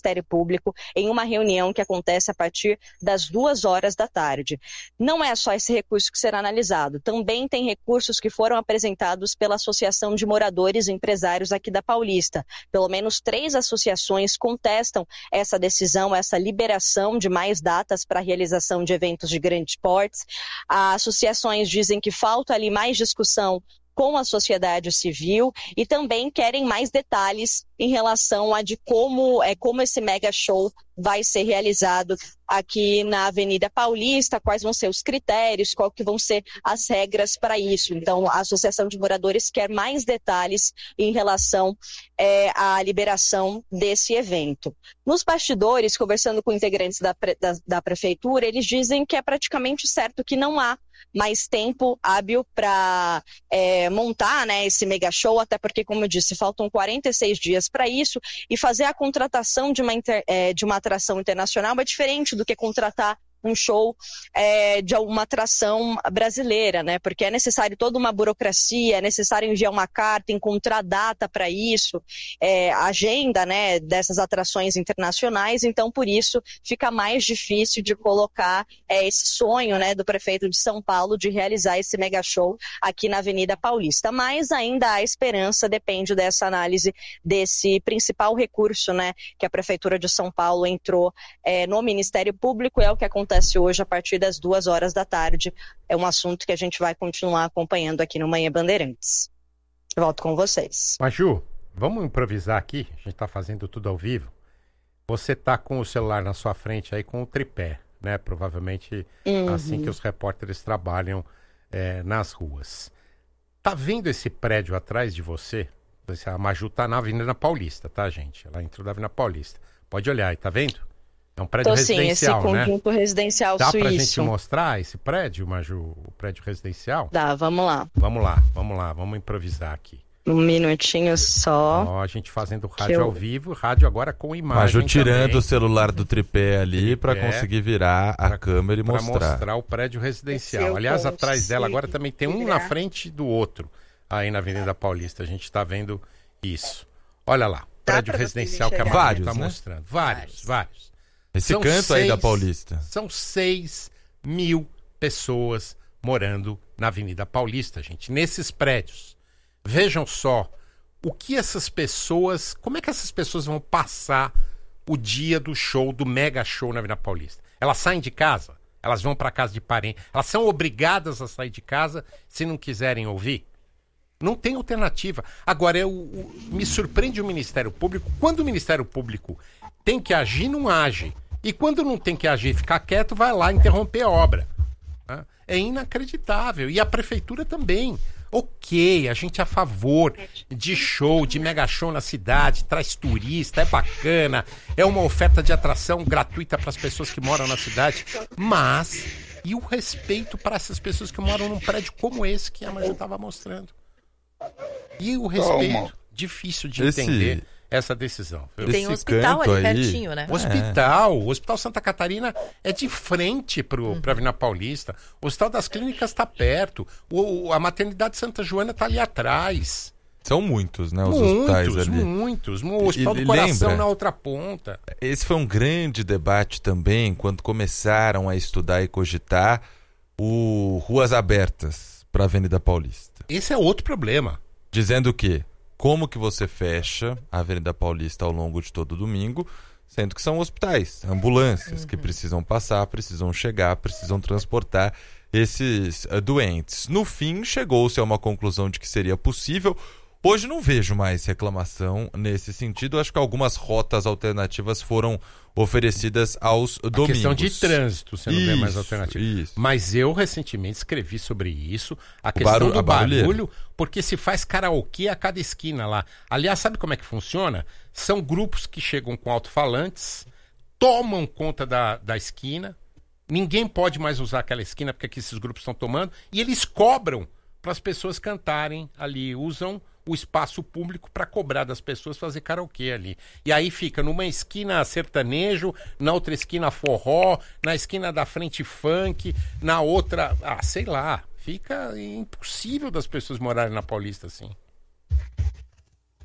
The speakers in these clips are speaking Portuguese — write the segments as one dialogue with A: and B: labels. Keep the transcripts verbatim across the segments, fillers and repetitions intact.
A: Ministério Público em uma reunião que acontece a partir das duas horas da tarde. Não é só esse recurso que será analisado, também tem recursos que foram apresentados pela Associação de Moradores e Empresários aqui da Paulista. Pelo menos três associações contestam essa decisão, essa liberação de mais datas para a realização de eventos de grandes portes. As associações dizem que falta ali mais discussão com a sociedade civil e também querem mais detalhes em relação a de como, é, como esse mega show vai ser realizado aqui na Avenida Paulista, quais vão ser os critérios, qual que vão ser as regras para isso. Então, a Associação de Moradores quer mais detalhes em relação é, à liberação desse evento. Nos bastidores, conversando com integrantes da, da, da Prefeitura, eles dizem que é praticamente certo que não há mais tempo hábil para é, montar, né, esse mega show, até porque, como eu disse, faltam quarenta e seis dias para isso, e fazer a contratação de uma, inter, é, de uma atração internacional é diferente do que contratar um show é, de alguma atração brasileira, né? Porque é necessário toda uma burocracia, é necessário enviar uma carta, encontrar data para isso, é, agenda, né, dessas atrações internacionais, então por isso fica mais difícil de colocar é, esse sonho, né, do prefeito de São Paulo de realizar esse mega show aqui na Avenida Paulista. Mas ainda há esperança, depende dessa análise desse principal recurso, né, que a Prefeitura de São Paulo entrou é, no Ministério Público, é o que acontece hoje a partir das duas horas da tarde. É um assunto que a gente vai continuar acompanhando aqui no Manhã Bandeirantes. Volto com vocês.
B: Maju, vamos improvisar aqui? A gente está fazendo tudo ao vivo. Você está com o celular na sua frente aí com o tripé, né? Provavelmente uhum. assim que os repórteres trabalham é, nas ruas. Tá vendo esse prédio atrás de você? A Maju tá na Avenida Paulista, tá, gente? Ela entrou na Avenida Paulista. Pode olhar aí, tá vendo? É um prédio
A: Tô,
B: residencial,
A: sim, esse
B: né?
A: conjunto residencial
B: Dá
A: suíço.
B: Dá pra gente mostrar esse prédio, Maju, o prédio residencial?
A: Dá, vamos lá.
B: Vamos lá, vamos lá, vamos improvisar aqui.
A: Um minutinho só.
B: Ó, a gente fazendo rádio eu... ao vivo, rádio agora com imagem.
C: Maju tirando
B: também.
C: o celular do tripé ali para conseguir virar a pra, câmera e mostrar.
B: Para mostrar o prédio residencial. Aliás, atrás dela agora também tem um na frente do outro, aí na Avenida Paulista. A gente está vendo isso. Olha lá, prédio residencial que a Maju está
C: né?
B: mostrando. Vários, vários. vários.
C: Esse
B: são
C: canto
B: seis,
C: aí da Paulista.
B: São seis mil pessoas morando na Avenida Paulista, gente, nesses prédios. Vejam só o que essas pessoas, como é que essas pessoas vão passar o dia do show, do mega show na Avenida Paulista. Elas saem de casa, elas vão para casa de parente, elas são obrigadas a sair de casa se não quiserem ouvir. Não tem alternativa. Agora, eu, eu, me surpreende o Ministério Público. Quando o Ministério Público tem que agir, não age. E quando não tem que agir, ficar quieto, vai lá interromper a obra. É inacreditável. E a Prefeitura também. Ok, a gente é a favor de show, de mega show na cidade, traz turista, é bacana, é uma oferta de atração gratuita para as pessoas que moram na cidade. Mas, e o respeito para essas pessoas que moram num prédio como esse que a Maju estava mostrando? E o respeito, Calma. difícil de
C: Esse...
B: entender essa decisão. Viu?
D: Tem um hospital ali aí... pertinho, né?
B: O hospital, o Hospital Santa Catarina é de frente para uhum. a Avenida Paulista. O Hospital das Clínicas está perto. O, a Maternidade Santa Joana está ali atrás.
C: São muitos, né, os
B: muitos,
C: hospitais ali.
B: Muitos, muitos. O Hospital
C: e,
B: do Coração
C: lembra,
B: na outra ponta.
C: Esse foi um grande debate também, quando começaram a estudar e cogitar o Ruas Abertas para a Avenida Paulista.
B: Esse é outro problema.
C: Dizendo o quê? Como que você fecha a Avenida Paulista ao longo de todo domingo, sendo que são hospitais, ambulâncias uhum. que precisam passar, precisam chegar, precisam transportar esses uh, doentes. No fim, chegou-se a uma conclusão de que seria possível. Hoje não vejo mais reclamação nesse sentido. Acho que algumas rotas alternativas foram oferecidas aos a domingos.
B: Questão de trânsito, você não
C: isso,
B: vê mais alternativa.
C: Isso.
B: Mas eu recentemente escrevi sobre isso, a o questão barulho, do barulho, porque se faz karaokê a cada esquina lá. Aliás, sabe como é que funciona? São grupos que chegam com alto-falantes, tomam conta da, da esquina, ninguém pode mais usar aquela esquina porque aqui esses grupos estão tomando, e eles cobram para as pessoas cantarem ali, usam o espaço público para cobrar das pessoas fazer karaokê ali. E aí fica numa esquina sertanejo, na outra esquina forró, na esquina da frente funk, na outra, ah, sei lá, fica impossível das pessoas morarem na Paulista assim.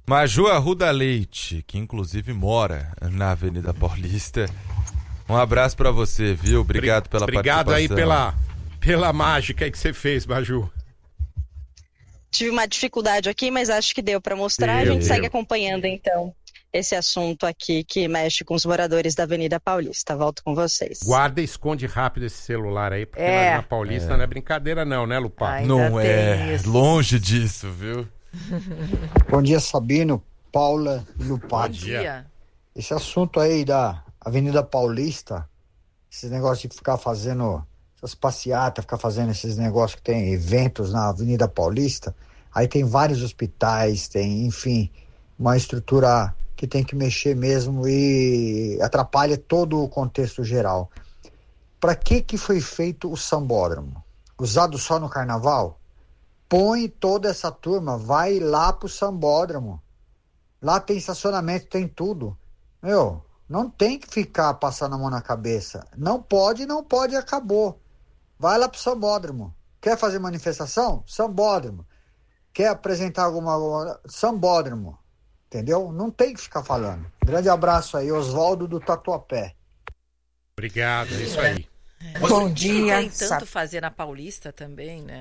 C: Maju Arruda Leite, que inclusive mora na Avenida Paulista. Um abraço pra você, viu? Obrigado pela
B: Obrigado
C: participação.
B: Obrigado aí pela, pela mágica aí que você fez, Maju.
A: Tive uma dificuldade aqui, mas acho que deu para mostrar.
B: Deu,
A: a gente
B: deu.
A: segue acompanhando, então, esse assunto aqui que mexe com os moradores da Avenida Paulista. Volto com vocês.
B: Guarda e esconde rápido esse celular aí, porque
D: É.
B: na Paulista
C: É.
B: não é brincadeira não, né, Lupá?
D: Ainda
C: Não
D: tem
C: é,
D: isso.
C: longe disso, viu?
E: Bom dia, Sabino, Paula e
B: Bom
E: Lupar.
B: dia.
D: Dia.
E: Esse assunto aí da Avenida Paulista, esse negócio de ficar fazendo essas passeatas, ficar fazendo esses negócios que tem eventos na Avenida Paulista, aí tem vários hospitais, tem, enfim, uma estrutura que tem que mexer mesmo e atrapalha todo o contexto geral. Para que que foi feito o sambódromo? Usado só no carnaval? Põe toda essa turma, vai lá pro sambódromo. Lá tem estacionamento, tem tudo. Meu, não tem que ficar passando a mão na cabeça. Não pode, não pode, acabou. Vai lá pro sambódromo. Quer fazer manifestação? Sambódromo. Quer apresentar alguma... alguma... Sambódromo. Entendeu? Não tem que ficar falando. Grande abraço aí, Oswaldo do Tatuapé.
B: Obrigado, é isso aí.
F: Bom
D: E
F: dia.
D: tem tanto
F: Sa-
D: fazer na Paulista também, né?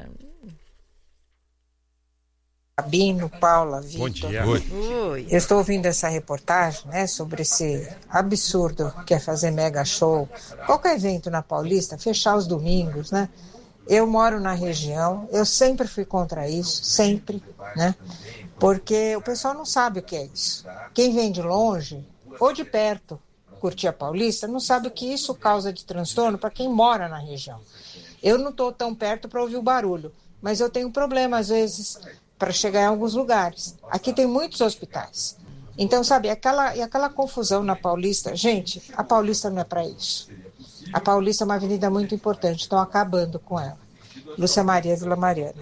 F: Sabino, Paula,
B: Bom
F: Vitor.
B: dia.
C: Oi.
D: Ui.
F: Eu estou ouvindo essa reportagem, né, sobre esse absurdo que é fazer mega show. Qualquer evento na Paulista, fechar os domingos, né? Eu moro na região, eu sempre fui contra isso, sempre, né? Porque o pessoal não sabe o que é isso. Quem vem de longe ou de perto curtir a Paulista não sabe o que isso causa de transtorno para quem mora na região. Eu não estou tão perto para ouvir o barulho, mas eu tenho problema às vezes para chegar em alguns lugares. Aqui tem muitos hospitais. Então, sabe, aquela, e aquela confusão na Paulista, gente, a Paulista não é para isso. A Paulista é uma avenida muito importante, estão acabando com ela. Lúcia Maria Vila Mariana.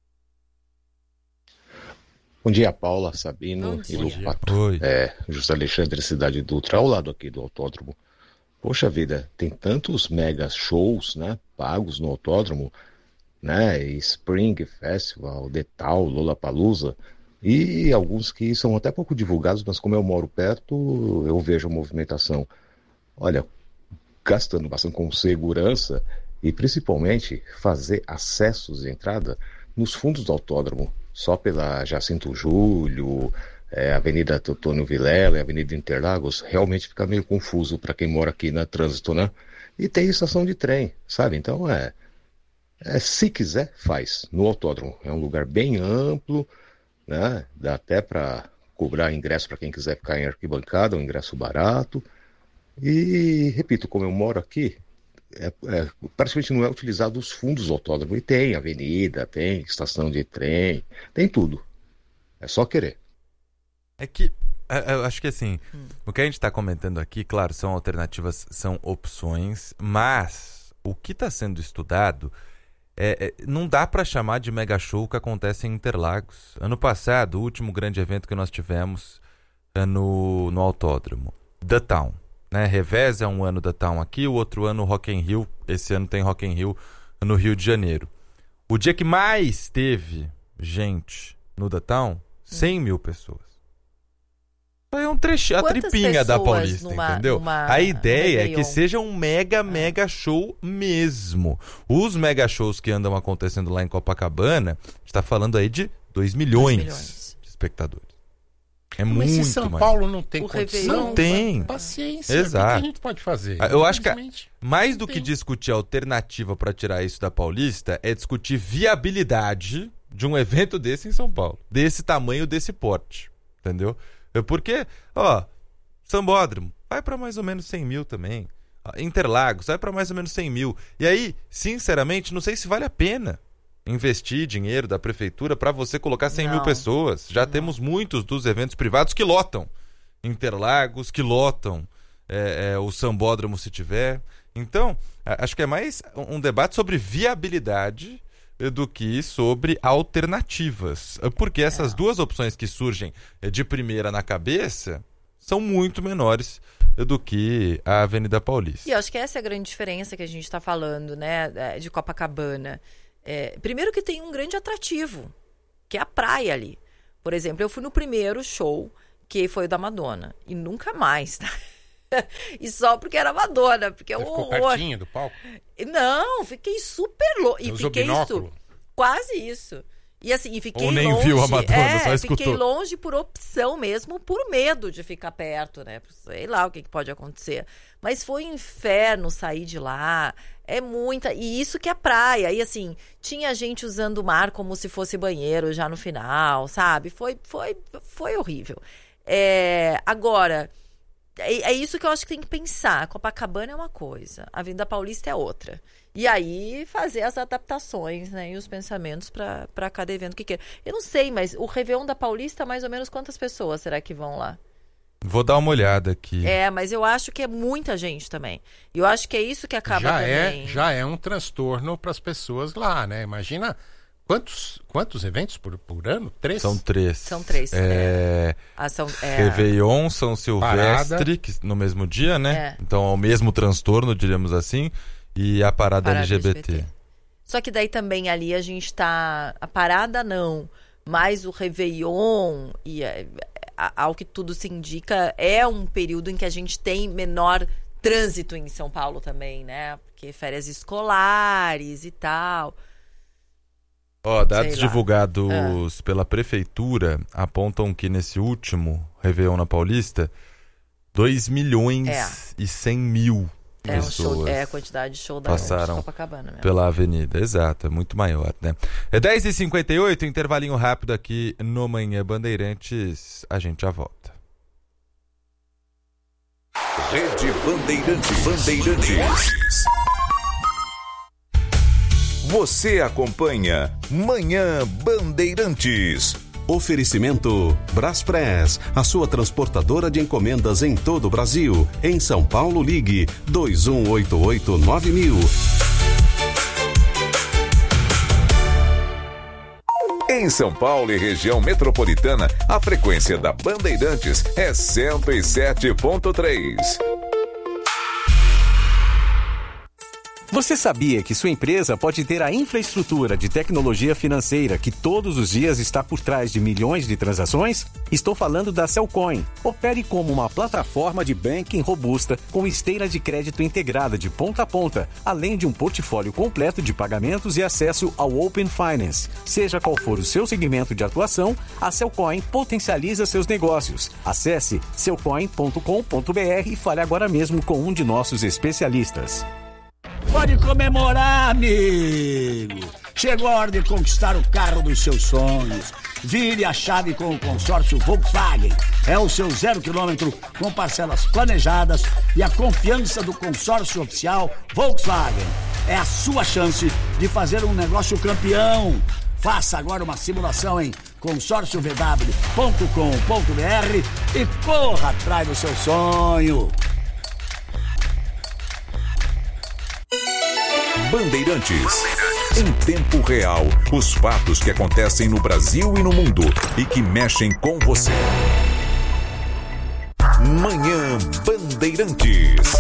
G: Bom dia, Paula, Sabino
D: Bom
G: e
D: dia.
G: Lupato.
C: Oi.
G: É, José Alexandre, Cidade Dutra, ao lado aqui do autódromo. Poxa vida, tem tantos mega shows, né, pagos no autódromo, né, Spring Festival, Detal, Lollapalooza, e alguns que são até pouco divulgados, mas como eu moro perto, eu vejo a movimentação. Olha, gastando bastante com segurança e principalmente fazer acessos de entrada nos fundos do autódromo, só pela Jacinto Júlio, é, Avenida Teotônio Vilela e Avenida Interlagos, realmente fica meio confuso para quem mora aqui na trânsito, né? E tem estação de trem, sabe? Então é, é se quiser, faz no autódromo. É um lugar bem amplo, né? Dá até para cobrar ingresso para quem quiser ficar em arquibancada, um ingresso barato. E, repito, como eu moro aqui, é, é, praticamente não é utilizado os fundos do autódromo. E tem avenida, tem estação de trem, tem tudo. É só querer.
C: É que, é, eu acho que assim, hum. o que a gente está comentando aqui, claro, são alternativas, são opções, mas o que está sendo estudado, é, é, não dá para chamar de mega show o que acontece em Interlagos. Ano passado, o último grande evento que nós tivemos é no, no autódromo, The Town. Né? Revés é um ano The Town aqui, o outro ano Rock in Rio, esse ano tem Rock in Rio no Rio de Janeiro. O dia que mais teve gente no The Town, cem mil pessoas. É um trechinho, a tripinha da Paulista,
D: numa,
C: entendeu?
D: Numa,
C: a ideia é que seja um mega, mega show mesmo. Os mega shows que andam acontecendo lá em Copacabana, a gente tá falando aí de dois milhões de espectadores. É
B: Mas
C: muito
B: se São
C: mais.
B: Paulo não tem
D: O
B: condição,
C: Não tem.
B: paciência,
C: Exato.
B: o que a gente pode fazer?
C: Eu acho que
B: Infelizmente,
C: mais do
B: tem.
C: que discutir a alternativa para tirar isso da Paulista, é discutir viabilidade de um evento desse em São Paulo. Desse tamanho, desse porte. Entendeu? Porque, ó, Sambódromo, vai para mais ou menos cem mil também. Interlagos, vai para mais ou menos cem mil. E aí, sinceramente, não sei se vale a pena investir dinheiro da prefeitura para você colocar cem
D: Não.
C: mil pessoas. Já não. Temos muitos dos eventos privados que lotam. Interlagos, que lotam é, é, o Sambódromo se tiver. Então, acho que é mais um debate sobre viabilidade do que sobre alternativas. Porque essas é. duas opções que surgem de primeira na cabeça são muito menores do que a Avenida Paulista.
D: E eu acho que essa é a grande diferença que a gente está falando, né, de Copacabana. É, primeiro que tem um grande atrativo, que é a praia ali. Por exemplo, eu fui no primeiro show, que foi o da Madonna. E nunca mais, tá? E só porque era Madonna, porque é um
B: ficou
D: horror.
B: pertinho do palco?
D: Não, fiquei super longe. E fiquei isso, quase isso. E assim, e fiquei
C: Ou nem
D: longe.
C: viu a Madonna,
D: é,
C: só escutou.
D: Fiquei longe por opção mesmo, por medo de ficar perto, né? Sei lá o que, que pode acontecer. Mas foi um inferno sair de lá. É muita... E isso que é praia. E assim, tinha gente usando o mar como se fosse banheiro já no final, sabe? Foi, foi, foi horrível. É, agora... É isso que eu acho que tem que pensar. Copacabana é uma coisa, a Avenida Paulista é outra. E aí fazer as adaptações, né, e os pensamentos para cada evento que queira. Eu não sei, mas o Réveillon da Paulista, mais ou menos quantas pessoas será que vão lá?
C: Vou dar uma olhada aqui.
D: É, mas eu acho que é muita gente também. E eu acho que é isso que acaba
B: já
D: também.
B: É, já é um transtorno para as pessoas lá, né? Imagina... Quantos, quantos eventos por, por ano? Três?
C: São três.
D: São três.
C: É...
D: é. Ah, são, é...
C: Réveillon, São Silvestre, que, no mesmo dia, né?
D: É.
C: Então, é o mesmo transtorno, diríamos assim. E a parada, parada L G B T. L G B T.
D: Só que daí também ali a gente tá... A parada não, mas o Réveillon, e ao que tudo se indica, é um período em que a gente tem menor trânsito em São Paulo também, né? Porque férias escolares e tal...
C: Ó, dados divulgados ah. pela prefeitura apontam que nesse último Réveillon na Paulista, dois milhões é. e cem mil
D: é
C: pessoas
D: um show, é a quantidade de show da
C: passaram
D: Copacabana mesmo.
C: Pela avenida. Exato, é muito maior, né? É dez e cinquenta e oito, intervalinho rápido aqui no Manhã Bandeirantes. A gente já volta.
H: Rede Bandeirantes. Bandeirantes. Você acompanha Manhã Bandeirantes. Oferecimento Braspress, a sua transportadora de encomendas em todo o Brasil. Em São Paulo, ligue dois um oito oito nove mil. Em São Paulo e região metropolitana, a frequência da Bandeirantes é cento e sete ponto três.
I: Você sabia que sua empresa pode ter a infraestrutura de tecnologia financeira que todos os dias está por trás de milhões de transações? Estou falando da Cellcoin. Opere como uma plataforma de banking robusta com esteira de crédito integrada de ponta a ponta, além de um portfólio completo de pagamentos e acesso ao Open Finance. Seja qual for o seu segmento de atuação, a Cellcoin potencializa seus negócios. Acesse cellcoin ponto com ponto b r e fale agora mesmo com um de nossos especialistas.
J: Pode comemorar, amigo! Chegou a hora de conquistar o carro dos seus sonhos. Vire a chave com o consórcio Volkswagen. É o seu zero quilômetro com parcelas planejadas e a confiança do consórcio oficial Volkswagen. É a sua chance de fazer um negócio campeão. Faça agora uma simulação em consórcio v w ponto com ponto b r e corra atrás do seu sonho.
H: Bandeirantes. Em tempo real, os fatos que acontecem no Brasil e no mundo e que mexem com você. Manhã Bandeirantes.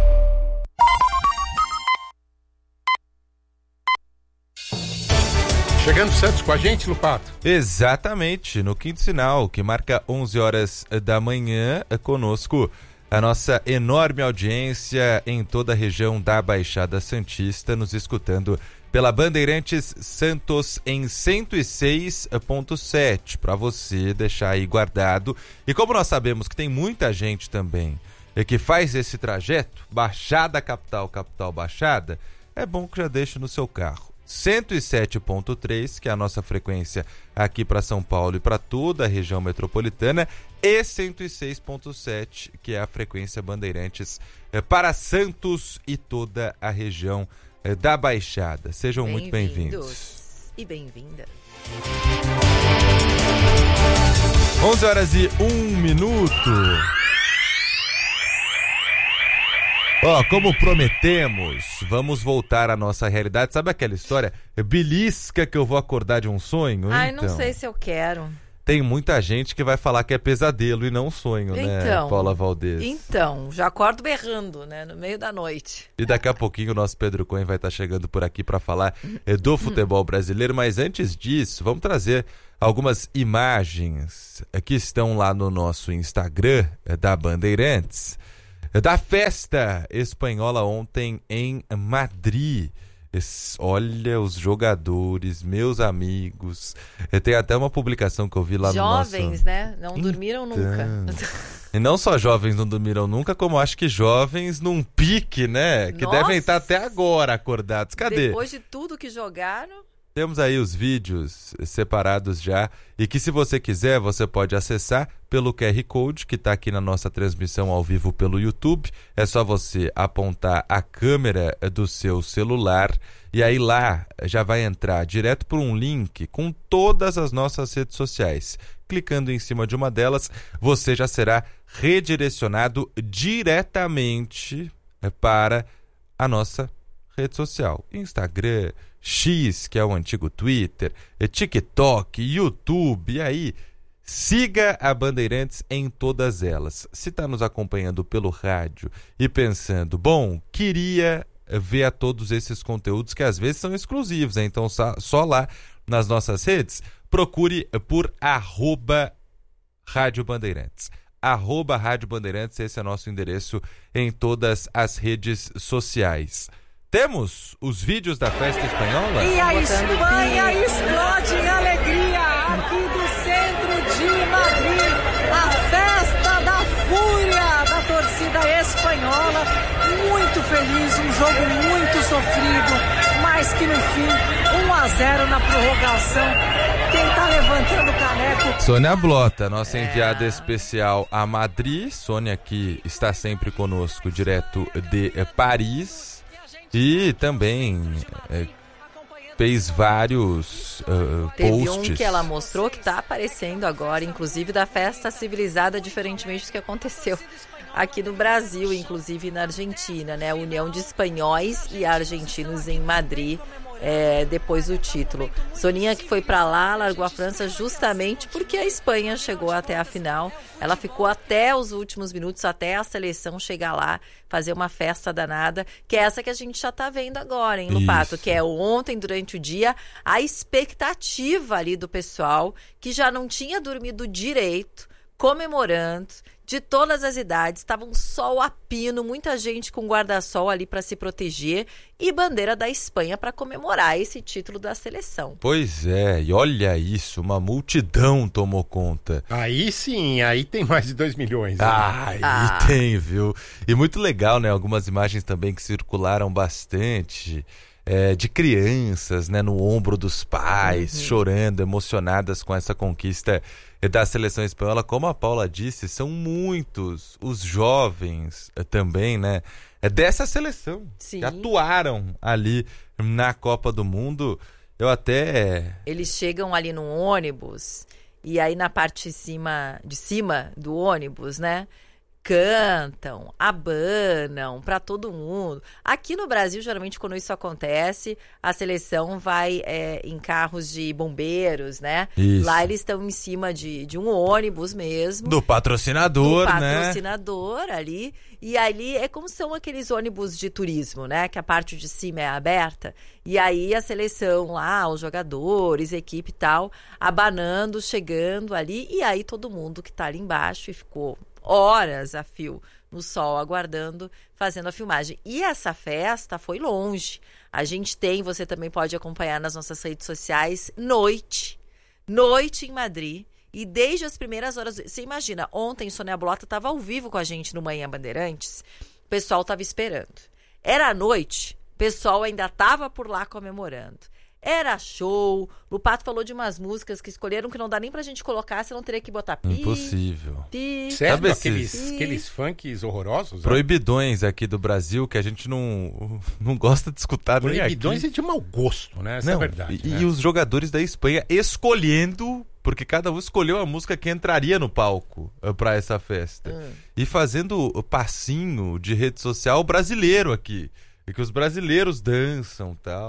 B: Chegando Santos com a gente, Lupato.
C: Exatamente, no quinto sinal, que marca onze horas da manhã, conosco a nossa enorme audiência em toda a região da Baixada Santista, nos escutando pela Bandeirantes Santos em cento e seis ponto sete, para você deixar aí guardado. E como nós sabemos que tem muita gente também que faz esse trajeto, Baixada Capital, Capital Baixada, é bom que já deixe no seu carro. cento e sete ponto três, que é a nossa frequência aqui para São Paulo e para toda a região metropolitana, e cento e seis ponto sete, que é a frequência Bandeirantes é, para Santos e toda a região é, da Baixada. Sejam bem muito bem-vindos.
D: E bem-vindas.
C: onze horas e um minuto. Ó, oh, como prometemos, vamos voltar à nossa realidade. Sabe aquela história? Belisca que eu vou acordar de um sonho?
D: Ai,
C: então,
D: não sei se eu quero.
C: tem muita gente que vai falar que é pesadelo e não sonho,
D: então,
C: né, Paula Valdez?
D: Então, já acordo berrando, né, no meio da noite.
C: E daqui a pouquinho o nosso Pedro Cohen vai estar chegando por aqui para falar eh, do futebol brasileiro, mas antes disso, vamos trazer algumas imagens eh, que estão lá no nosso Instagram eh, da Bandeirantes, eh, da festa espanhola ontem em Madrid. Esse, olha os jogadores, meus amigos. Tem até uma publicação que eu vi lá
D: jovens,
C: no nosso...
D: Jovens, né? Não dormiram então... nunca.
C: E não só jovens não dormiram nunca, como acho que jovens num pique, né? Que
D: Nossa.
C: devem estar até agora acordados. Cadê?
D: Depois de tudo que jogaram...
C: Temos aí os vídeos separados já e que se você quiser, você pode acessar pelo Q R Code que está aqui na nossa transmissão ao vivo pelo YouTube. É só você apontar a câmera do seu celular e aí lá já vai entrar direto por um link com todas as nossas redes sociais. Clicando em cima de uma delas, você já será redirecionado diretamente para a nossa rede social. Instagram, X, que é o antigo Twitter, TikTok, YouTube, e aí siga a Bandeirantes em todas elas. Se está nos acompanhando pelo rádio e pensando, bom, queria ver a todos esses conteúdos que às vezes são exclusivos, né? Então só, só lá nas nossas redes, procure por arroba Rádio Bandeirantes. Arroba Rádio Bandeirantes, esse é nosso endereço em todas as redes sociais. Temos os vídeos da festa espanhola?
K: E a Espanha explode em alegria aqui do centro de Madrid. A festa da fúria da torcida espanhola. Muito feliz, um jogo muito sofrido, mas que no fim, um a zero na prorrogação. Quem tá levantando o caneco?
C: Sônia Blota, nossa enviada é... especial a Madrid. Sônia que está sempre conosco, direto de Paris. E também é, fez vários uh,
D: Teve
C: posts.
D: Teve um que ela mostrou que está aparecendo agora, inclusive da festa civilizada, diferentemente do que aconteceu aqui no Brasil, inclusive na Argentina, né? A união de espanhóis e argentinos em Madrid. É, depois do título. Soninha que foi pra lá, largou a França justamente porque a Espanha chegou até a final. Ela ficou até os últimos minutos, até a seleção chegar lá, fazer uma festa danada, que é essa que a gente já tá vendo agora, hein, Lupato? Isso. Que é ontem, durante o dia, a expectativa ali do pessoal que já não tinha dormido direito, comemorando, de todas as idades, estavam sol a pino, muita gente com guarda-sol ali para se proteger e bandeira da Espanha para comemorar esse título da seleção.
C: Pois é, e olha isso, uma multidão tomou conta.
B: Aí sim, aí tem mais de dois milhões.
C: Ah, aí ah. tem, viu? E muito legal, né? Algumas imagens também que circularam bastante. É, de crianças, né, no ombro dos pais, uhum. chorando, emocionadas com essa conquista da seleção espanhola. Como a Paula disse, são muitos os jovens também, né, dessa seleção.
D: Sim.
C: Que atuaram ali na Copa do Mundo. Eu até...
D: Eles chegam ali no ônibus e aí na parte de cima, de cima do ônibus, né, cantam, abanam para todo mundo. Aqui no Brasil, geralmente, quando isso acontece, a seleção vai é, em carros de bombeiros, né?
C: Isso.
D: Lá eles estão em cima de, de um ônibus mesmo.
C: Do patrocinador,
D: do
C: né?
D: patrocinador ali. E ali é como são aqueles ônibus de turismo, né? Que a parte de cima é aberta. E aí a seleção lá, os jogadores, a equipe e tal, abanando, chegando ali. E aí todo mundo que tá ali embaixo e ficou horas a fio no sol, aguardando, fazendo a filmagem. E essa festa foi longe. A gente tem, você também pode acompanhar nas nossas redes sociais, noite. Noite em Madrid. E desde as primeiras horas... Você imagina, ontem Sônia Blota estava ao vivo com a gente no Manhã Bandeirantes. O pessoal estava esperando. Era noite, o pessoal ainda estava por lá comemorando. Era show. O Pato falou de umas músicas que escolheram que não dá nem pra gente colocar, você não teria que botar pi.
C: Impossível.
D: Pi,
B: Sério?
C: Sabe
B: Aqueles,
C: esses...
B: aqueles funks horrorosos?
C: Proibidões aqui do Brasil que a gente não, não gosta de escutar nem aqui.
B: Proibidões e de mau gosto, né? Essa
C: não,
B: é a verdade.
C: E,
B: né?
C: e os jogadores da Espanha escolhendo, porque cada um escolheu a música que entraria no palco pra essa festa. Hum. E fazendo o passinho de rede social brasileiro aqui. E que os brasileiros dançam e tal.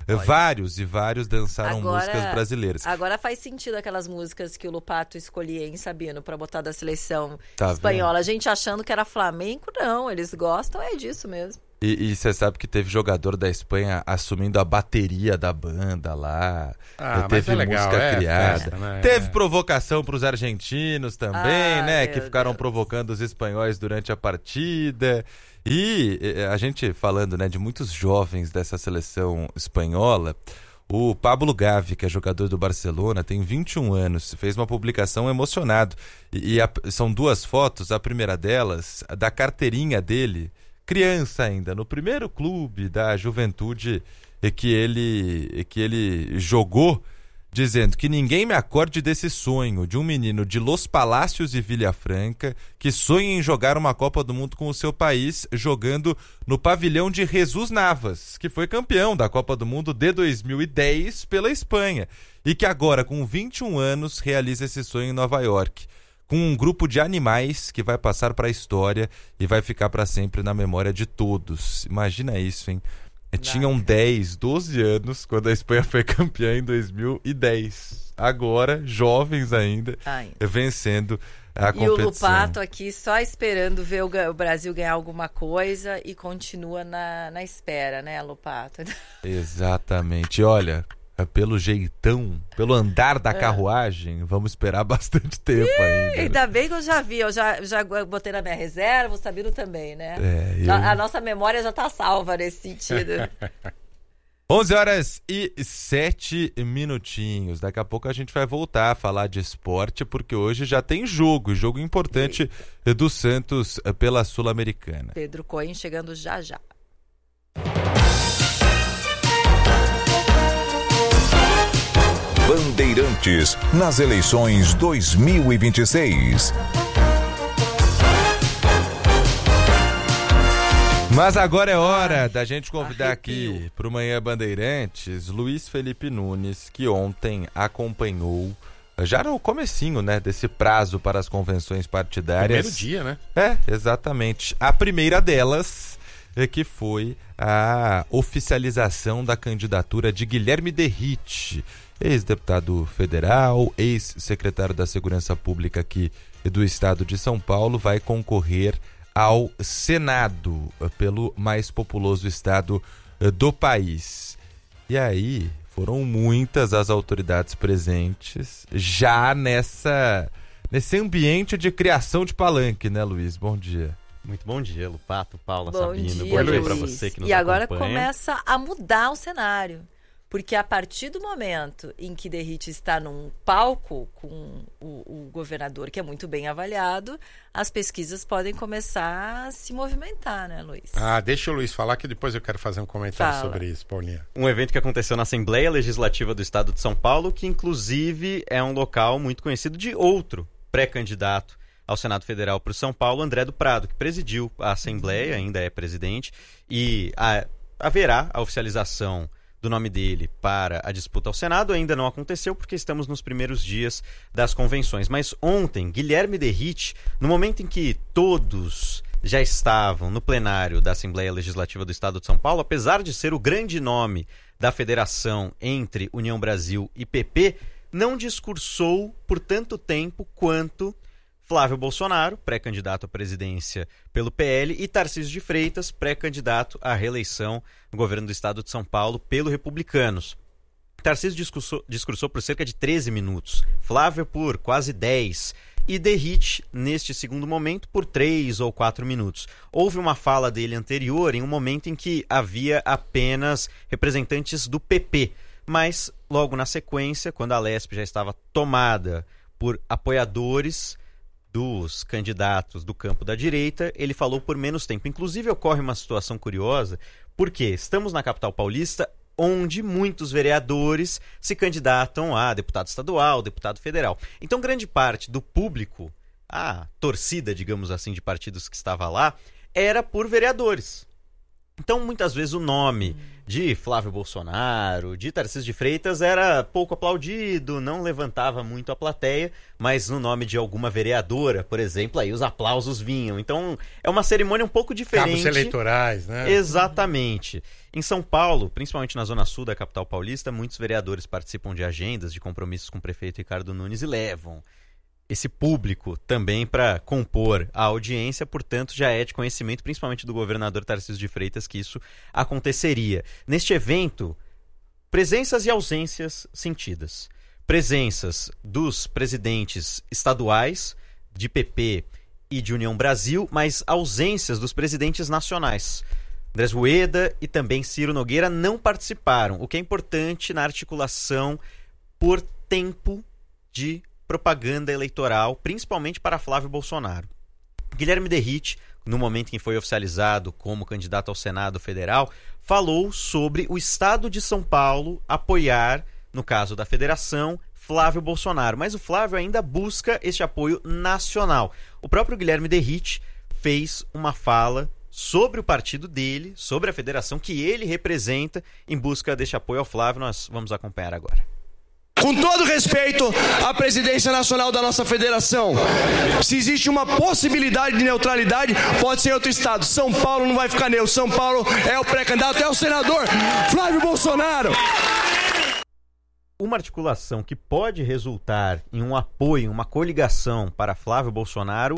C: Olha. Vários e vários dançaram
D: agora,
C: músicas brasileiras.
D: Agora faz sentido aquelas músicas que o Lopato escolhia, hein, Sabino, pra botar da seleção
C: tá
D: espanhola.
C: vendo?
D: A gente achando que era flamenco, não, eles gostam é disso mesmo.
C: E você sabe que teve jogador da Espanha assumindo a bateria da banda lá.
B: Ah,
C: teve
B: é legal,
C: música
B: é
C: criada.
B: festa, né?
C: Teve provocação para os argentinos também,
D: ah,
C: né? Que ficaram
D: Deus.
C: provocando os espanhóis durante a partida. E a gente falando, né, de muitos jovens dessa seleção espanhola. O Pablo Gavi, que é jogador do Barcelona, tem vinte e um anos, fez uma publicação emocionado. E, e a, são duas fotos, a primeira delas, da carteirinha dele, criança ainda, no primeiro clube da juventude que ele, que ele jogou, dizendo que ninguém me acorde desse sonho de um menino de Los Palácios e Villafranca que sonha em jogar uma Copa do Mundo com o seu país, jogando no pavilhão de Jesus Navas, que foi campeão da Copa do Mundo de dois mil e dez pela Espanha, e que agora, com vinte e um anos, realiza esse sonho em Nova York, com um grupo de animais que vai passar para a história e vai ficar para sempre na memória de todos. Imagina isso, hein? Tinham dez, doze anos quando a Espanha foi campeã em dois mil e dez. Agora, jovens ainda, ainda. vencendo a
D: e
C: competição.
D: E o Lopato aqui só esperando ver o Brasil ganhar alguma coisa e continua na, na espera, né, Lopato?
C: Exatamente. Olha, pelo jeitão, pelo andar da carruagem, vamos esperar bastante tempo
D: Ih,
C: ainda.
D: Ainda bem que eu já vi, eu já, já botei na minha reserva, o Sabino também, né?
C: É, eu...
D: a, a nossa memória já tá salva nesse sentido.
C: onze horas e sete minutinhos. Daqui a pouco a gente vai voltar a falar de esporte, porque hoje já tem jogo, jogo importante Sim. do Santos pela Sul-Americana.
D: Pedro Cohen chegando já já.
H: Bandeirantes nas eleições dois mil e vinte e seis.
C: Mas agora é hora da gente convidar aqui para o Manhã Bandeirantes Luiz Felipe Nunes, que ontem acompanhou, já no comecinho, né, desse prazo para as convenções partidárias.
B: Primeiro dia, né?
C: É, exatamente. A primeira delas é que foi a oficialização da candidatura de Guilherme Derrite, ex-deputado federal, ex-secretário da Segurança Pública aqui do estado de São Paulo, vai concorrer ao Senado pelo mais populoso estado do país. E aí foram muitas as autoridades presentes já nessa, nesse ambiente de criação de palanque, né, Luiz? Bom dia.
L: Muito bom dia, Lopato, Paula,
D: bom
L: Sabino.
D: Dia,
L: bom dia para você que nos
D: E agora
L: acompanha.
D: começa a mudar o cenário. Porque a partir do momento em que Derrite está num palco com o, o governador, que é muito bem avaliado, as pesquisas podem começar a se movimentar, né, Luiz?
B: Ah, deixa o Luiz falar que depois eu quero fazer um comentário
D: Fala.
B: sobre isso, Paulinha.
L: Um evento que aconteceu na Assembleia Legislativa do Estado de São Paulo, que inclusive é um local muito conhecido de outro pré-candidato ao Senado Federal para o São Paulo, André do Prado, que presidiu a Assembleia, ainda é presidente, e a, haverá a oficialização do nome dele para a disputa ao Senado. Ainda não aconteceu porque estamos nos primeiros dias das convenções. Mas ontem, Guilherme Derrite, no momento em que todos já estavam no plenário da Assembleia Legislativa do Estado de São Paulo, apesar de ser o grande nome da federação entre União Brasil e P P, não discursou por tanto tempo quanto Flávio Bolsonaro, pré-candidato à presidência pelo P L, e Tarcísio de Freitas, pré-candidato à reeleição no governo do estado de São Paulo pelo Republicanos. Tarcísio discursou, discursou por cerca de treze minutos, Flávio por quase dez, e Derrite, neste segundo momento, por três ou quatro minutos. Houve uma fala dele anterior, em um momento em que havia apenas representantes do P P, mas logo na sequência, quando a Lesp já estava tomada por apoiadores dos candidatos do campo da direita, ele falou por menos tempo. Inclusive ocorre uma situação curiosa, porque estamos na capital paulista, onde muitos vereadores se candidatam a deputado estadual, deputado federal. Então grande parte do público, a torcida, digamos assim, de partidos que estava lá, era por vereadores. Então muitas vezes o nome de Flávio Bolsonaro, de Tarcísio de Freitas, era pouco aplaudido, não levantava muito a plateia, mas no nome de alguma vereadora, por exemplo, aí os aplausos vinham. Então é uma cerimônia um pouco diferente.
B: Cabos eleitorais, né?
L: Exatamente. Em São Paulo, principalmente na zona sul da capital paulista, muitos vereadores participam de agendas, de compromissos com o prefeito Ricardo Nunes e levam esse público também para compor a audiência, portanto já é de conhecimento, principalmente do governador Tarcísio de Freitas, que isso aconteceria. Neste evento, presenças e ausências sentidas. Presenças dos presidentes estaduais, de P P e de União Brasil, mas ausências dos presidentes nacionais. Andrés Rueda e também Ciro Nogueira não participaram, o que é importante na articulação por tempo de propaganda eleitoral, principalmente para Flávio Bolsonaro. Guilherme Derrite, no momento em que foi oficializado como candidato ao Senado Federal, falou sobre o Estado de São Paulo apoiar, no caso da federação, Flávio Bolsonaro. Mas o Flávio ainda busca este apoio nacional. O próprio Guilherme Derrite fez uma fala sobre o partido dele, sobre a federação que ele representa, em busca deste apoio ao Flávio. Nós vamos acompanhar agora.
M: Com todo respeito à presidência nacional da nossa federação, se existe uma possibilidade de neutralidade, pode ser outro estado. São Paulo não vai ficar neutro. São Paulo é o pré-candidato, é o senador Flávio Bolsonaro.
L: Uma articulação que pode resultar em um apoio, uma coligação para Flávio Bolsonaro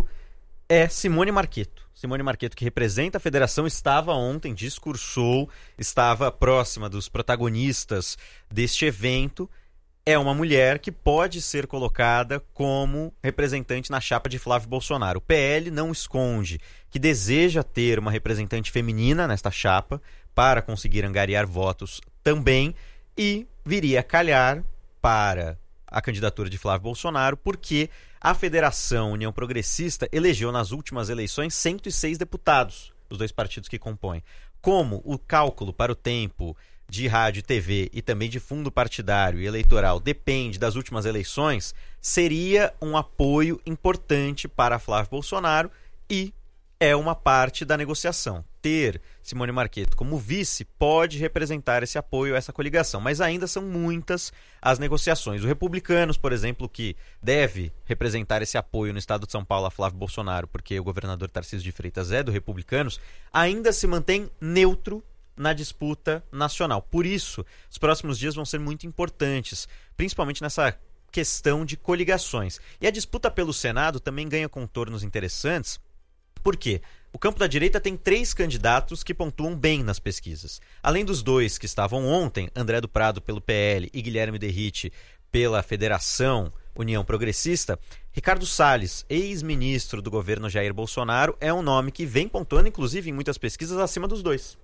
L: é Simone Marcheto. Simone Marcheto, que representa a federação, estava ontem, discursou, estava próxima dos protagonistas deste evento. É uma mulher que pode ser colocada como representante na chapa de Flávio Bolsonaro. O P L não esconde que deseja ter uma representante feminina nesta chapa para conseguir angariar votos também, e viria a calhar para a candidatura de Flávio Bolsonaro, porque a Federação União Progressista elegeu nas últimas eleições cento e seis deputados, os dois partidos que compõem. Como o cálculo para o tempo de rádio e T V e também de fundo partidário e eleitoral depende das últimas eleições, seria um apoio importante para Flávio Bolsonaro e é uma parte da negociação. Ter Simone Marcheto como vice pode representar esse apoio a essa coligação, mas ainda são muitas as negociações. O Republicanos, por exemplo, que deve representar esse apoio no estado de São Paulo a Flávio Bolsonaro, porque o governador Tarcísio de Freitas é do Republicanos, ainda se mantém neutro na disputa nacional. Por isso, os próximos dias vão ser muito importantes, principalmente nessa questão de coligações. E a disputa pelo Senado também ganha contornos interessantes. Por quê? O campo da direita tem três candidatos que pontuam bem nas pesquisas. Além dos dois que estavam ontem, André do Prado pelo P L e Guilherme Derrite pela Federação União Progressista, Ricardo Salles, ex-ministro do governo Jair Bolsonaro, é um nome que vem pontuando, inclusive em muitas pesquisas, acima dos dois.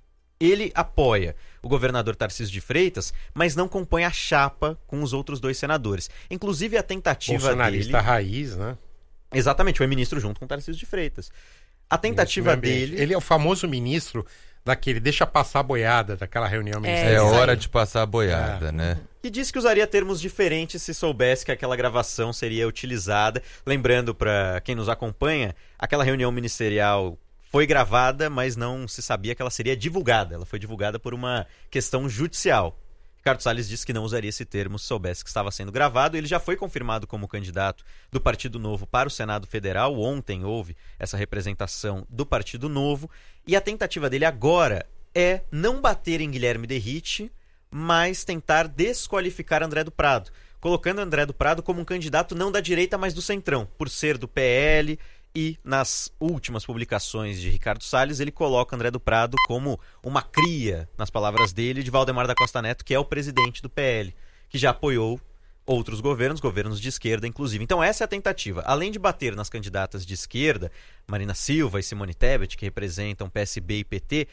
L: Ele apoia o governador Tarcísio de Freitas, mas não compõe a chapa com os outros dois senadores. Inclusive a tentativa
B: Bolsonarista
L: dele...
B: raiz, né?
L: Exatamente, foi ministro junto com Tarcísio de Freitas. A tentativa dele...
B: Ele é o famoso ministro daquele deixa passar a boiada, daquela reunião ministerial.
C: É hora de passar a boiada, é. né?
L: Que disse que usaria termos diferentes se soubesse que aquela gravação seria utilizada. Lembrando para quem nos acompanha, aquela reunião ministerial foi gravada, mas não se sabia que ela seria divulgada. Ela foi divulgada por uma questão judicial. Ricardo Salles disse que não usaria esse termo se soubesse que estava sendo gravado. Ele já foi confirmado como candidato do Partido Novo para o Senado Federal. Ontem houve essa representação do Partido Novo. E a tentativa dele agora é não bater em Guilherme Derrite, mas tentar desqualificar André do Prado, colocando André do Prado como um candidato não da direita, mas do centrão, por ser do P L. E nas últimas publicações de Ricardo Salles, ele coloca André do Prado como uma cria, nas palavras dele, de Valdemar da Costa Neto, que é o presidente do P L, que já apoiou outros governos, governos de esquerda, inclusive. Então essa é a tentativa. Além de bater nas candidatas de esquerda, Marina Silva e Simone Tebet, que representam P S B e P T,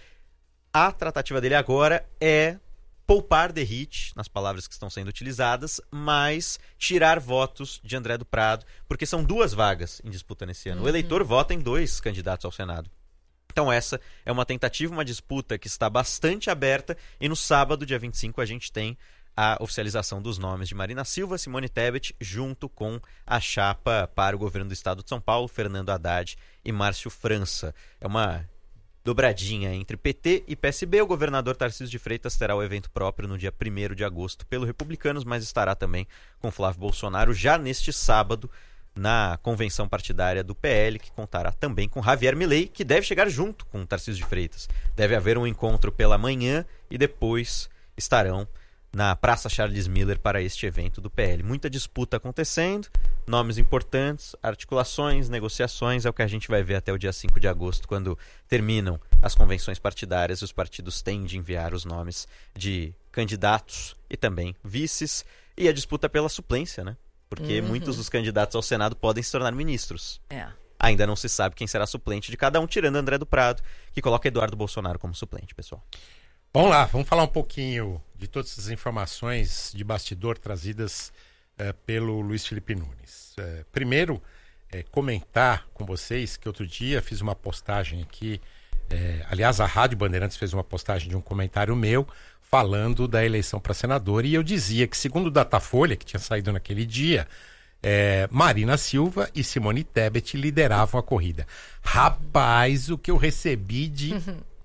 L: a tratativa dele agora é poupar Derrite, nas palavras que estão sendo utilizadas, mas tirar votos de André do Prado, porque são duas vagas em disputa nesse ano. Uhum. O eleitor vota em dois candidatos ao Senado. Então essa é uma tentativa, uma disputa que está bastante aberta, e no sábado, dia vinte e cinco, a gente tem a oficialização dos nomes de Marina Silva, Simone Tebet, junto com a chapa para o governo do estado de São Paulo, Fernando Haddad e Márcio França. É uma dobradinha entre P T e P S B. O governador Tarcísio de Freitas terá o evento próprio no dia primeiro de agosto pelo Republicanos, mas estará também com Flávio Bolsonaro já neste sábado na convenção partidária do P L, que contará também com Javier Milei, que deve chegar junto com Tarcísio de Freitas. Deve haver um encontro pela manhã e depois estarão na Praça Charles Miller para este evento do P L. Muita disputa acontecendo, nomes importantes, articulações, negociações, é o que a gente vai ver até o dia cinco de agosto, quando terminam as convenções partidárias e os partidos têm de enviar os nomes de candidatos e também vices, e a disputa pela suplência, né? Porque uhum. muitos dos candidatos ao Senado podem se tornar ministros.
D: É.
L: Ainda não se sabe quem será suplente de cada um, tirando André do Prado, que coloca Eduardo Bolsonaro como suplente, pessoal.
B: Vamos lá, vamos falar um pouquinho de todas essas informações de bastidor trazidas uh, pelo Luiz Felipe Nunes. Uh, primeiro, uh, comentar com vocês que outro dia fiz uma postagem aqui, uh, aliás, a Rádio Bandeirantes fez uma postagem de um comentário meu falando da eleição para senador, e eu dizia que, segundo o Datafolha, que tinha saído naquele dia, uh, Marina Silva e Simone Tebet lideravam a corrida. Rapaz, o que eu recebi de...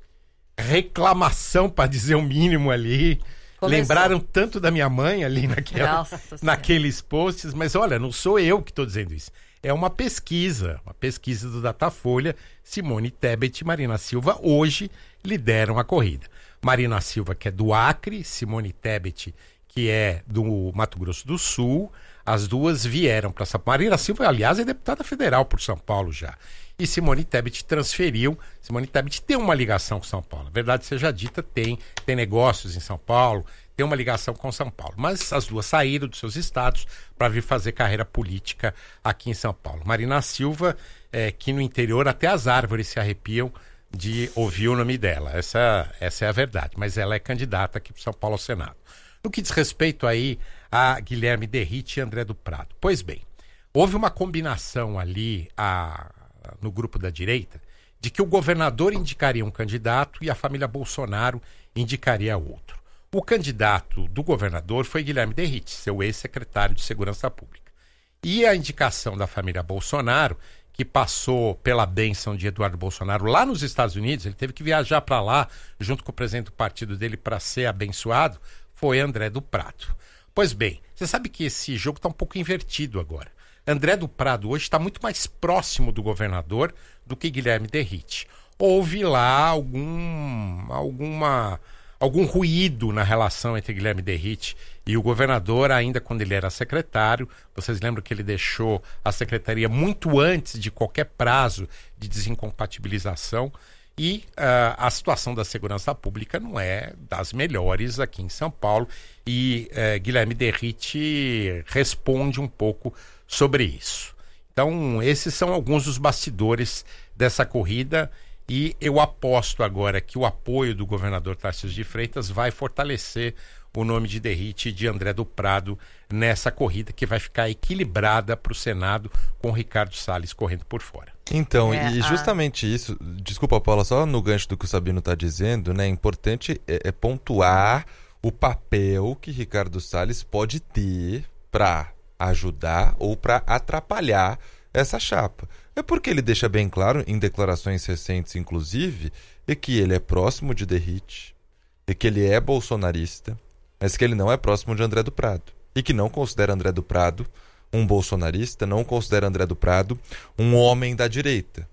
B: reclamação, para dizer o mínimo ali. Começou. Lembraram tanto da minha mãe ali naquela, naqueles posts, mas olha, não sou eu que estou dizendo isso. É uma pesquisa, uma pesquisa do Datafolha. Simone Tebet e Marina Silva hoje lideram a corrida. Marina Silva, que é do Acre, Simone Tebet, que é do Mato Grosso do Sul. As duas vieram para São Paulo. Marina Silva, aliás, é deputada federal por São Paulo já. E Simone Tebet transferiu. Simone Tebet tem uma ligação com São Paulo. A verdade seja dita, tem, tem negócios em São Paulo, tem uma ligação com São Paulo. Mas as duas saíram dos seus estados para vir fazer carreira política aqui em São Paulo. Marina Silva, é, que no interior até as árvores se arrepiam de ouvir o nome dela. Essa, essa é a verdade. Mas ela é candidata aqui para São Paulo ao Senado. No que diz respeito aí a Guilherme Derrite e André do Prado. Pois bem, houve uma combinação ali a, no grupo da direita de que o governador indicaria um candidato e a família Bolsonaro indicaria outro. O candidato do governador foi Guilherme Derrite, seu ex-secretário de Segurança Pública. E a indicação da família Bolsonaro, que passou pela bênção de Eduardo Bolsonaro lá nos Estados Unidos, ele teve que viajar para lá junto com o presidente do partido dele para ser abençoado, foi André do Prado. Pois bem, você sabe que esse jogo está um pouco invertido agora. André do Prado hoje está muito mais próximo do governador do que Guilherme Derrite. Houve lá algum, alguma, algum ruído na relação entre Guilherme Derrite e o governador, ainda quando ele era secretário. Vocês lembram que ele deixou a secretaria muito antes de qualquer prazo de desincompatibilização. E uh, a situação da segurança pública não é das melhores aqui em São Paulo. E uh, Guilherme Derrite responde um pouco sobre isso. Então, esses são alguns dos bastidores dessa corrida. E eu aposto agora que o apoio do governador Tarcísio de Freitas vai fortalecer o nome de Derrite e de André do Prado nessa corrida que vai ficar equilibrada para o Senado, com o Ricardo Salles correndo por fora.
C: Então,
D: é,
C: e justamente a... isso, desculpa, Paula, só no gancho do que o Sabino está dizendo, né? É importante é, é pontuar o papel que Ricardo Salles pode ter para ajudar ou para atrapalhar essa chapa. É porque ele deixa bem claro, em declarações recentes inclusive, é que ele é próximo de Derrite, e que ele é bolsonarista, mas que ele não é próximo de André do Prado. E que não considera André do Prado um bolsonarista, não considera André do Prado um homem da direita.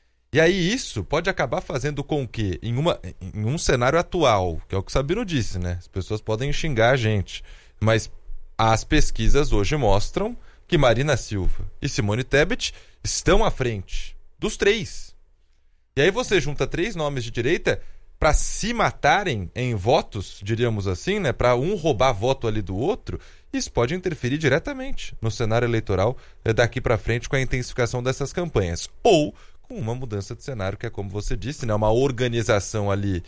C: E aí isso pode acabar fazendo com que, em, uma, em um cenário atual, que é o que o Sabino disse, né? As pessoas podem xingar a gente, mas as pesquisas hoje mostram que Marina Silva e Simone Tebet estão à frente dos três. E aí você junta três nomes de direita para se matarem em votos, diríamos assim, né? Para um roubar voto ali do outro. Isso pode interferir diretamente no cenário eleitoral daqui para frente com a intensificação dessas campanhas. Ou com uma mudança de cenário, que é como você disse, né? Uma organização ali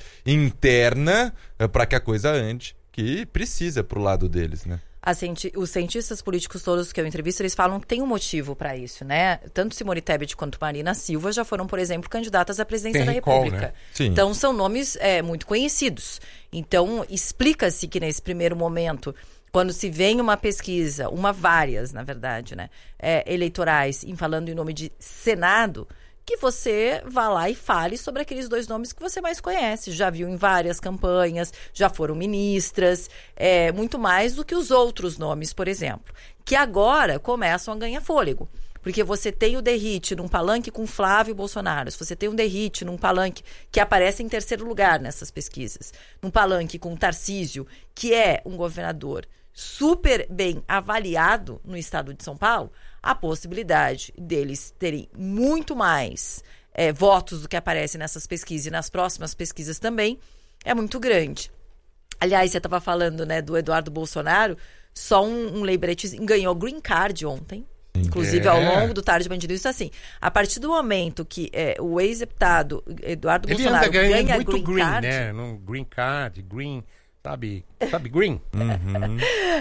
C: interna para que a coisa ande, que precisa pro lado deles, né?
D: Cienti- os cientistas políticos todos que eu entrevisto, eles falam que tem um motivo para isso, né? Tanto Simone Tebet quanto Marina Silva já foram, por exemplo, candidatas à presidência
B: tem
D: da
B: recall,
D: República.
B: Né?
C: Sim.
D: Então, são nomes é, muito conhecidos. Então, explica-se que nesse primeiro momento, quando se vem uma pesquisa, uma várias, na verdade, né? É, eleitorais, em falando em nome de Senado, que você vá lá e fale sobre aqueles dois nomes que você mais conhece. Já viu em várias campanhas, já foram ministras, é, muito mais do que os outros nomes, por exemplo, que agora começam a ganhar fôlego. Porque você tem o Derrite num palanque com Flávio Bolsonaro, se você tem um Derrite num palanque que aparece em terceiro lugar nessas pesquisas, num palanque com Tarcísio, que é um governador super bem avaliado no estado de São Paulo, a possibilidade deles terem muito mais é, votos do que aparece nessas pesquisas e nas próximas pesquisas também é muito grande. Aliás, você estava falando, né, do Eduardo Bolsonaro, só um, um lembretezinho, ganhou Green Card ontem. Inclusive, é. ao longo do Tarde Band News, assim, a partir do momento que é, o ex-deputado Eduardo
B: Ele
D: Bolsonaro
B: anda ganha muito
D: green,
B: green
D: card,
B: né? No green card, green, sabe? Sabe, green?
C: Uhum.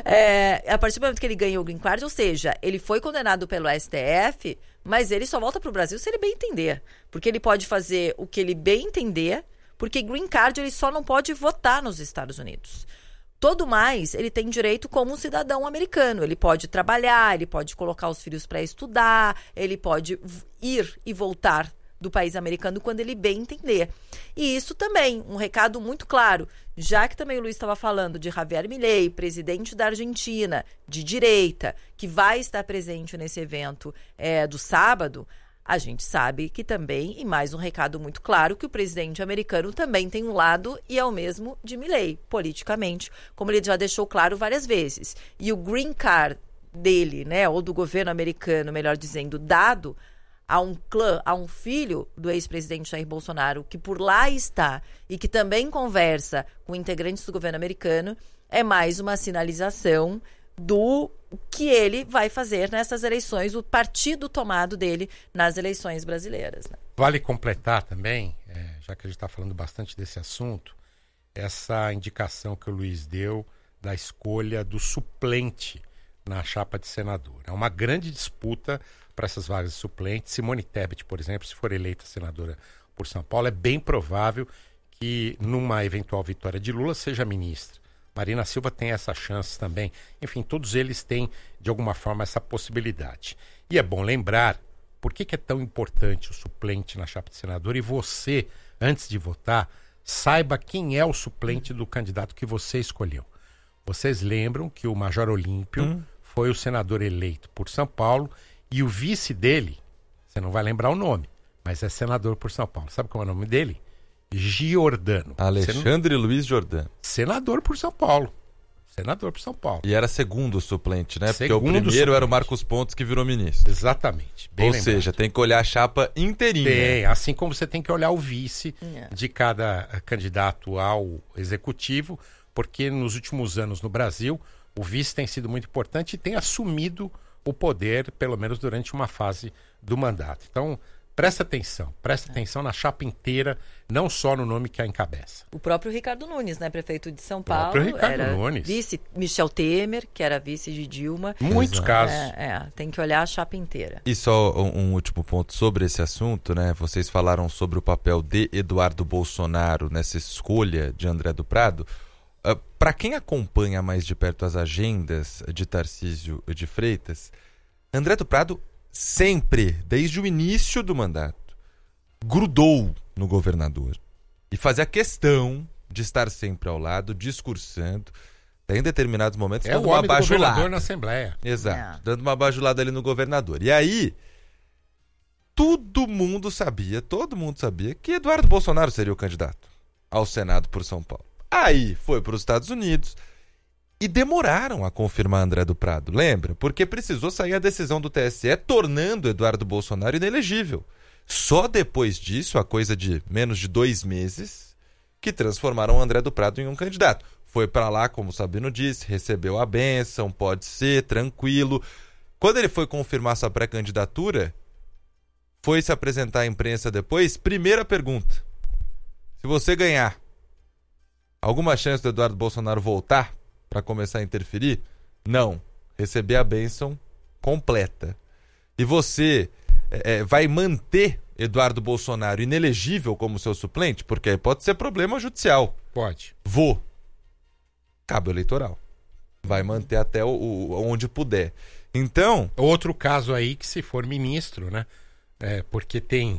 D: é, a partir do momento que ele ganhou o green card, ou seja, ele foi condenado pelo S T F, mas ele só volta pro Brasil se ele bem entender. Porque ele pode fazer o que ele bem entender, porque green card ele só não pode votar nos Estados Unidos. Todo mais, ele tem direito como um cidadão americano. Ele pode trabalhar, ele pode colocar os filhos para estudar, ele pode ir e voltar do país americano quando ele bem entender. E isso também, um recado muito claro, já que também o Luiz estava falando de Javier Milei, presidente da Argentina, de direita, que vai estar presente nesse evento é, do sábado, a gente sabe que também, e mais um recado muito claro, que o presidente americano também tem um lado e é o mesmo de Milei, politicamente, como ele já deixou claro várias vezes. E o green card dele, né, ou do governo americano, melhor dizendo, dado a um clã, a um filho do ex-presidente Jair Bolsonaro, que por lá está e que também conversa com integrantes do governo americano, é mais uma sinalização do que ele vai fazer nessas eleições, o partido tomado dele nas eleições brasileiras. Né?
B: Vale completar também, é, já que a gente está falando bastante desse assunto, essa indicação que o Luiz deu da escolha do suplente na chapa de senador. É uma grande disputa para essas vagas de suplente. Simone Tebet, por exemplo, se for eleita senadora por São Paulo, é bem provável que numa eventual vitória de Lula seja ministra. Marina Silva tem essa chance também. Enfim, todos eles têm, de alguma forma, essa possibilidade. E é bom lembrar por que, que é tão importante o suplente na chapa de senador e você, antes de votar, saiba quem é o suplente do candidato que você escolheu. Vocês lembram que o Major Olímpio hum. foi o senador eleito por São Paulo e o vice dele, você não vai lembrar o nome, mas é senador por São Paulo. Sabe qual é o nome dele? Giordano.
C: Alexandre Sen... Luiz Giordano.
B: Senador por São Paulo. Senador por São Paulo.
C: E era segundo suplente, né?
B: Segundo
C: Porque o primeiro
B: suplente.
C: Era o Marcos Pontes que virou ministro.
B: Exatamente. Bem
C: Ou
B: lembrado.
C: seja, tem que olhar a chapa inteirinha.
B: Tem, assim como você tem que olhar o vice
D: Yeah.
B: de cada candidato ao executivo, porque nos últimos anos no Brasil, o vice tem sido muito importante e tem assumido o poder, pelo menos durante uma fase do mandato. Então, presta atenção, presta atenção na chapa inteira, não só no nome que a encabeça.
D: O próprio Ricardo Nunes, né, prefeito de São
B: O
D: Paulo,
B: próprio Ricardo
D: era
B: Nunes.
D: vice Michel Temer, que era vice de Dilma.
B: Muitos
C: Exato.
B: casos.
D: É, é, tem que olhar a chapa inteira.
C: E só um, um último ponto sobre esse assunto, né? Vocês falaram sobre o papel de Eduardo Bolsonaro nessa escolha de André do Prado. Uh, Para quem acompanha mais de perto as agendas de Tarcísio de Freitas, André do Prado sempre, desde o início do mandato, grudou no governador e fazia questão de estar sempre ao lado, discursando, em determinados momentos,
B: É
C: dando
B: o
C: uma
B: homem do governador
C: bajulada.
B: na Assembleia.
C: Exato,
D: É.
C: dando uma bajulada ali no governador. E aí, todo mundo sabia, todo mundo sabia que Eduardo Bolsonaro seria o candidato ao Senado por São Paulo. Aí foi para os Estados Unidos e demoraram a confirmar André do Prado, lembra? Porque precisou sair a decisão do T S E tornando Eduardo Bolsonaro inelegível. Só depois disso, a coisa de menos de dois meses, que transformaram André do Prado em um candidato. Foi para lá, como o Sabino disse, recebeu a bênção, pode ser, tranquilo. Quando ele foi confirmar sua pré-candidatura, foi se apresentar à imprensa depois, primeira pergunta. Se você ganhar, alguma chance do Eduardo Bolsonaro voltar para começar a interferir? Não. Receber a bênção completa. E você é, vai manter Eduardo Bolsonaro inelegível como seu suplente? Porque aí pode ser problema judicial.
B: Pode.
C: Vou. Cabo eleitoral. Vai manter até o, o, onde puder. Então...
B: Outro caso aí que se for ministro, né? É, porque tem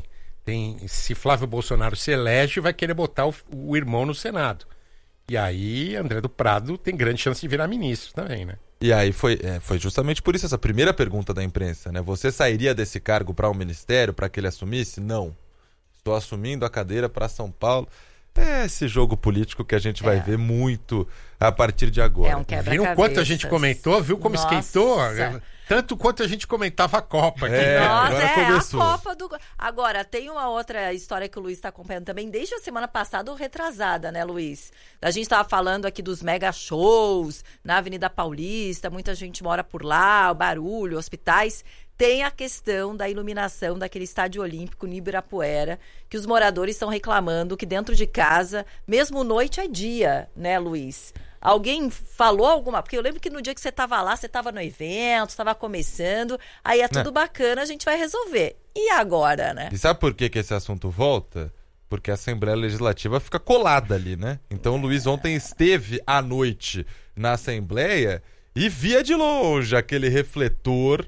B: tem, se Flávio Bolsonaro se elege, vai querer botar o, o irmão no Senado. E aí André do Prado tem grande chance de virar ministro também, né?
C: E aí foi, é, foi justamente por isso essa primeira pergunta da imprensa, né? Você sairia desse cargo para o um ministério, para que ele assumisse? Não. Estou assumindo a cadeira para São Paulo. É esse jogo político que a gente vai é. ver muito a partir de agora.
D: É um quebra-cabeças.
B: Viu quanto a gente comentou? Viu como
D: Nossa.
B: esquentou? Tanto quanto a gente comentava a Copa. Aqui.
C: É,
D: Nossa,
C: agora
D: é
C: começou.
D: a Copa do... Agora, tem uma outra história que o Luiz está acompanhando também, desde a semana passada ou retrasada, né, Luiz? A gente estava falando aqui dos mega shows na Avenida Paulista, muita gente mora por lá, o barulho, hospitais. Tem a questão da iluminação daquele estádio olímpico no Ibirapuera, que os moradores estão reclamando que dentro de casa, mesmo noite é dia, né, Luiz? Alguém falou alguma... Porque eu lembro que no dia que você estava lá, você estava no evento, estava começando, aí é tudo
C: Não.
D: bacana, a gente vai resolver. E agora, né?
C: E sabe por que, que esse assunto volta? Porque a Assembleia Legislativa fica colada ali, né? Então o Luiz ontem esteve à noite na Assembleia e via de longe aquele refletor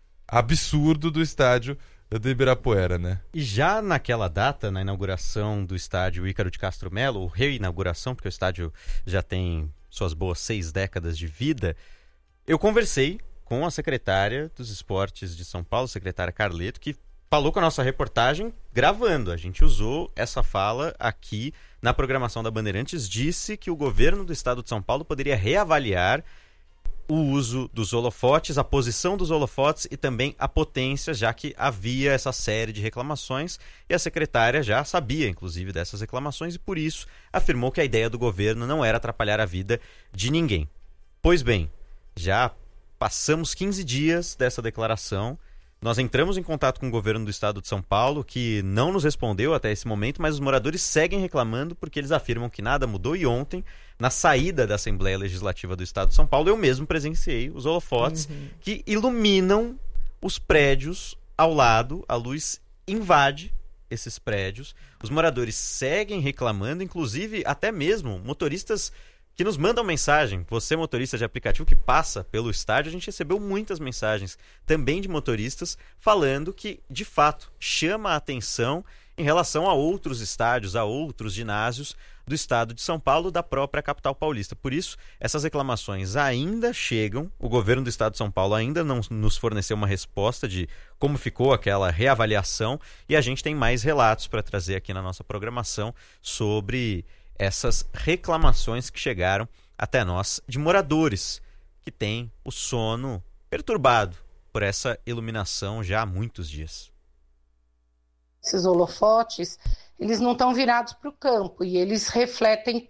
C: absurdo do estádio do Ibirapuera, né?
L: E já naquela data, na inauguração do estádio Ícaro de Castro Melo, ou reinauguração, porque o estádio já tem suas boas seis décadas de vida, eu conversei com a secretária dos Esportes de São Paulo, a secretária Carleto, que falou com a nossa reportagem gravando. A gente usou essa fala aqui na programação da Bandeirantes, disse que o governo do estado de São Paulo poderia reavaliar o uso dos holofotes, a posição dos holofotes e também a potência, já que havia essa série de reclamações e a secretária já sabia, inclusive, dessas reclamações e, por isso, afirmou que a ideia do governo não era atrapalhar a vida de ninguém. Pois bem, já passamos quinze dias dessa declaração. Nós entramos em contato com o governo do estado de São Paulo, que não nos respondeu até esse momento, mas os moradores seguem reclamando porque eles afirmam que nada mudou. E ontem, na saída da Assembleia Legislativa do estado de São Paulo, eu mesmo presenciei os holofotes uhum. que iluminam os prédios ao lado. A luz invade esses prédios. Os moradores seguem reclamando, inclusive até mesmo motoristas que nos mandam mensagem. Você, motorista de aplicativo que passa pelo estádio, a gente recebeu muitas mensagens também de motoristas falando que, de fato, chama a atenção em relação a outros estádios, a outros ginásios do estado de São Paulo, da própria capital paulista. Por isso, essas reclamações ainda chegam. O governo do estado de São Paulo ainda não nos forneceu uma resposta de como ficou aquela reavaliação e a gente tem mais relatos para trazer aqui na nossa programação sobre essas reclamações que chegaram até nós de moradores que têm o sono perturbado por essa iluminação já há muitos dias.
N: Esses holofotes, eles não estão virados para o campo e eles refletem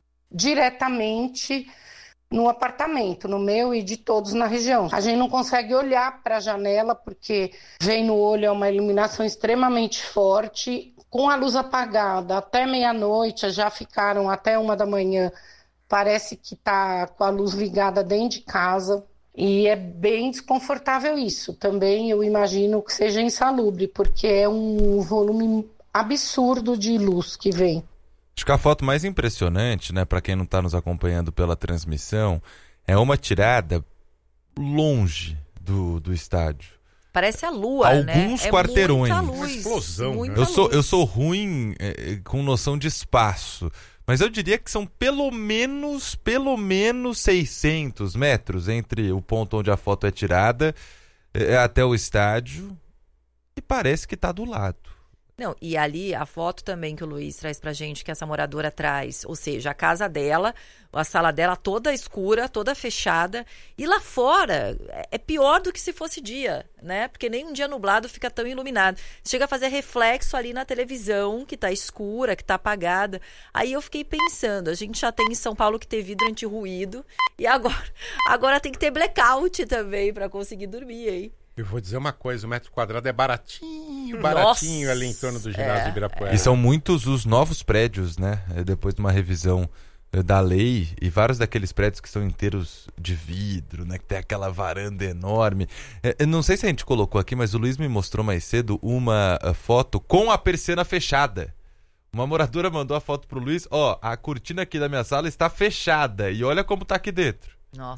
N: diretamente no apartamento, no meu e de todos na região. A gente não consegue olhar para a janela porque vem no olho é uma iluminação extremamente forte. Com a luz apagada até meia-noite, já ficaram até uma da manhã. Parece que está com a luz ligada dentro de casa. E é bem desconfortável isso. Também eu imagino que seja insalubre, porque é um volume absurdo de luz que vem.
C: Acho que a foto mais impressionante, né, para quem não está nos acompanhando pela transmissão, é uma tirada longe do, do estádio.
D: Parece a lua,
C: Alguns
D: né?
C: Alguns quarteirões.
D: É muita luz,
B: uma explosão.
D: muita
C: eu, sou,
D: luz.
C: eu sou ruim é, com noção de espaço, mas eu diria que são pelo menos, pelo menos seiscentos metros entre o ponto onde a foto é tirada é, até o estádio e parece que está do lado.
D: Não, e ali a foto também que o Luiz traz pra gente, que essa moradora traz, ou seja, a casa dela, a sala dela toda escura, toda fechada, e lá fora é pior do que se fosse dia, né? Porque nem um dia nublado fica tão iluminado. Chega a fazer reflexo ali na televisão, que tá escura, que tá apagada. Aí eu fiquei pensando, a gente já tem em São Paulo que ter vidro anti-ruído, e agora, agora tem que ter blackout também pra conseguir dormir, hein?
B: Eu vou dizer uma coisa, o metro quadrado é baratinho, baratinho. Nossa, ali em torno do ginásio é, Ibirapuera.
C: E são muitos os novos prédios, né? Depois de uma revisão da lei, e vários daqueles prédios que são inteiros de vidro, né? Que tem aquela varanda enorme. Eu não sei se a gente colocou aqui, mas o Luiz me mostrou mais cedo uma foto com a persiana fechada. Uma moradora mandou a foto pro Luiz, ó, a cortina aqui da minha sala está fechada e olha como tá aqui dentro.
D: Nossa.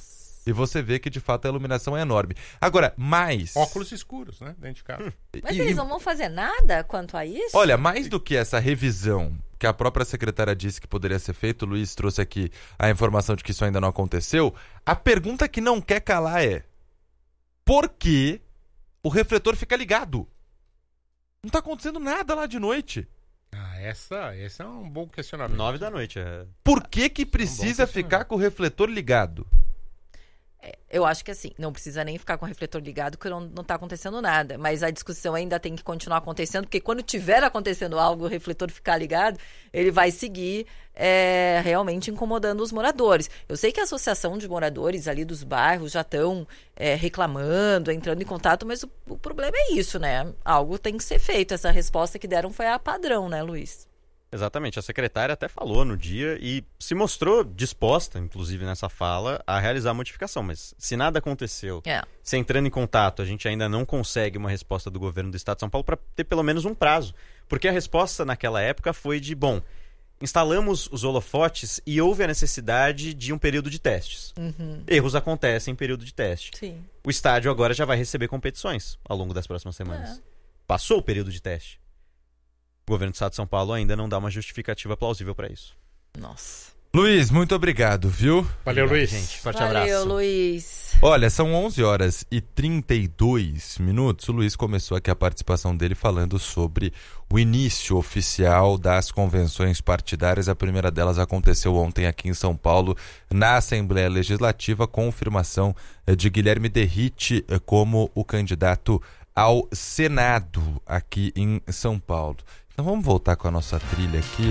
C: e você vê que de fato a iluminação é enorme. Agora, mais...
B: Óculos escuros, né? Dentro de casa.
D: Mas
C: E-
D: eles não vão fazer nada quanto a isso?
C: Olha, mais do que essa revisão que a própria secretária disse que poderia ser feita, o Luiz trouxe aqui a informação de que isso ainda não aconteceu, a pergunta que não quer calar é: por que o refletor fica ligado? Não tá acontecendo nada lá de noite.
B: Ah, essa, esse é um bom questionamento.
L: Nove da noite. É...
C: Por que que precisa ficar com o refletor ligado?
D: Eu acho que assim, não precisa nem ficar com o refletor ligado, porque não, não tá acontecendo nada. Mas a discussão ainda tem que continuar acontecendo, porque quando tiver acontecendo algo, o refletor ficar ligado, ele vai seguir é, realmente incomodando os moradores. Eu sei que a associação de moradores ali dos bairros já estão é, reclamando, entrando em contato, mas o, o problema é isso, né? Algo tem que ser feito. Essa resposta que deram foi a padrão, né, Luiz?
L: Exatamente, a secretária até falou no dia e se mostrou disposta, inclusive nessa fala, a realizar a modificação, mas se nada aconteceu,
D: É.
L: se entrando em contato, a gente ainda não consegue uma resposta do governo do Estado de São Paulo para ter pelo menos um prazo, porque a resposta naquela época foi de, bom, instalamos os holofotes e houve a necessidade de um período de testes.
D: Uhum.
L: Erros acontecem em período de teste.
D: Sim.
L: O estádio agora já vai receber competições ao longo das próximas semanas.
D: É.
L: Passou o período de teste. O governo do Estado de São Paulo ainda não dá uma justificativa plausível para isso.
D: Nossa.
C: Luiz, muito obrigado, viu?
B: Valeu,
L: Obrigado,
B: Luiz.
L: gente. Forte
D: Valeu,
L: abraço.
D: Luiz.
C: Olha, são onze horas e trinta e dois minutos. O Luiz começou aqui a participação dele falando sobre o início oficial das convenções partidárias. A primeira delas aconteceu ontem aqui em São Paulo, na Assembleia Legislativa, confirmação de Guilherme Derrite como o candidato ao Senado aqui em São Paulo. Então vamos voltar com a nossa trilha aqui,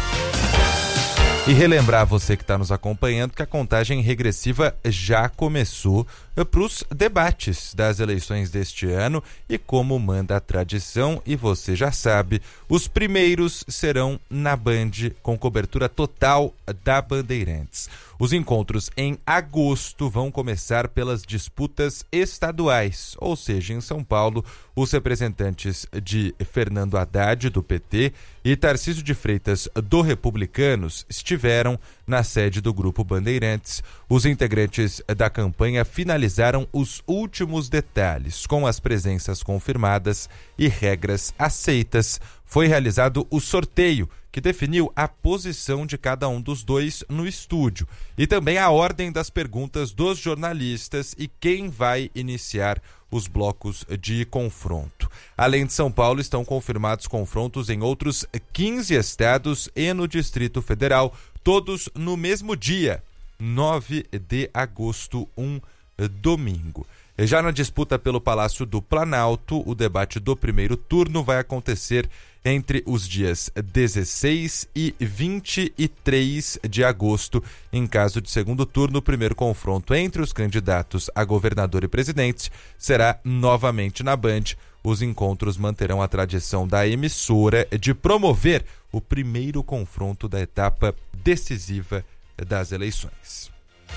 C: ó. E relembrar você que está nos acompanhando que a contagem regressiva já começou para os debates das eleições deste ano e como manda a tradição, e você já sabe, os primeiros serão na Band com cobertura total da Bandeirantes. Os encontros em agosto vão começar pelas disputas estaduais, ou seja, em São Paulo, os representantes de Fernando Haddad, do P T, e Tarcísio de Freitas, do Republicanos, estiveram na sede do Grupo Bandeirantes. Os integrantes da campanha finalizaram os últimos detalhes, com as presenças confirmadas e regras aceitas. Foi realizado o sorteio, que definiu a posição de cada um dos dois no estúdio, e também a ordem das perguntas dos jornalistas e quem vai iniciar os blocos de confronto. Além de São Paulo, estão confirmados confrontos em outros quinze estados e no Distrito Federal, todos no mesmo dia, nove de agosto, um domingo. Já na disputa pelo Palácio do Planalto, o debate do primeiro turno vai acontecer entre os dias dezesseis e vinte e três de agosto. Em caso de segundo turno, o primeiro confronto entre os candidatos a governador e presidente será novamente na Band. Os encontros manterão a tradição da emissora de promover o primeiro confronto da etapa decisiva das eleições.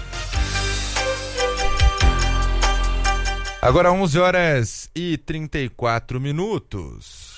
C: Agora onze horas e trinta e quatro minutos.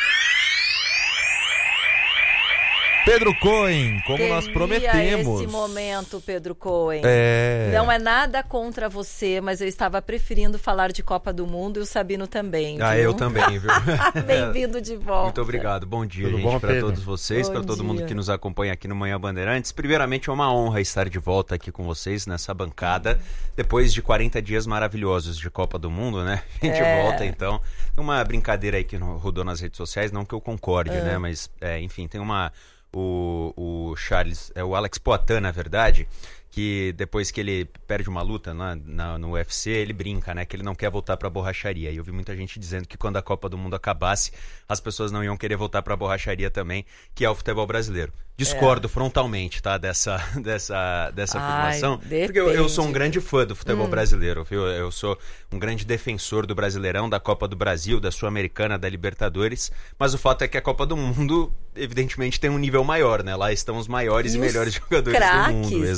C: Pedro Cohen, como
D: Temia
C: nós prometemos.
D: esse momento, Pedro Cohen.
C: É...
D: Não é nada contra você, mas eu estava preferindo falar de Copa do Mundo e o Sabino também.
O: Ah,
D: viu?
O: eu também, viu?
D: Bem-vindo de volta.
O: Muito obrigado. Bom dia,
B: Tudo
O: gente,
B: bom,
O: para
B: Pedro?
O: todos vocês, para
D: Bom
O: todo mundo
D: dia.
O: que nos acompanha aqui no Manhã Bandeirantes. Primeiramente, é uma honra estar de volta aqui com vocês nessa bancada, depois de quarenta dias maravilhosos de Copa do Mundo, né? A gente
D: É.
O: volta, então. Tem uma brincadeira aí que rodou nas redes sociais, não que eu concorde,
D: É.
O: né? Mas, é, enfim, tem uma... O, o Charles, é o Alex Poitin, na verdade, que depois que ele perde uma luta na, na, no U F C, ele brinca, né, que ele não quer voltar pra borracharia. E eu vi muita gente dizendo que quando a Copa do Mundo acabasse, as pessoas não iam querer voltar pra borracharia também, que é o futebol brasileiro. Discordo
D: É.
O: frontalmente, tá, dessa, dessa, dessa
D: Ai,
O: afirmação, porque eu, eu sou um
D: depende.
O: grande fã do futebol
D: Hum.
O: brasileiro, viu? Eu sou um grande defensor do Brasileirão, da Copa do Brasil, da Sul-Americana, da Libertadores, mas o fato é que a Copa do Mundo, evidentemente, tem um nível maior, né? Lá estão os maiores e,
D: E os
O: melhores jogadores
D: craques,
O: do mundo,
D: né?
O: exatamente.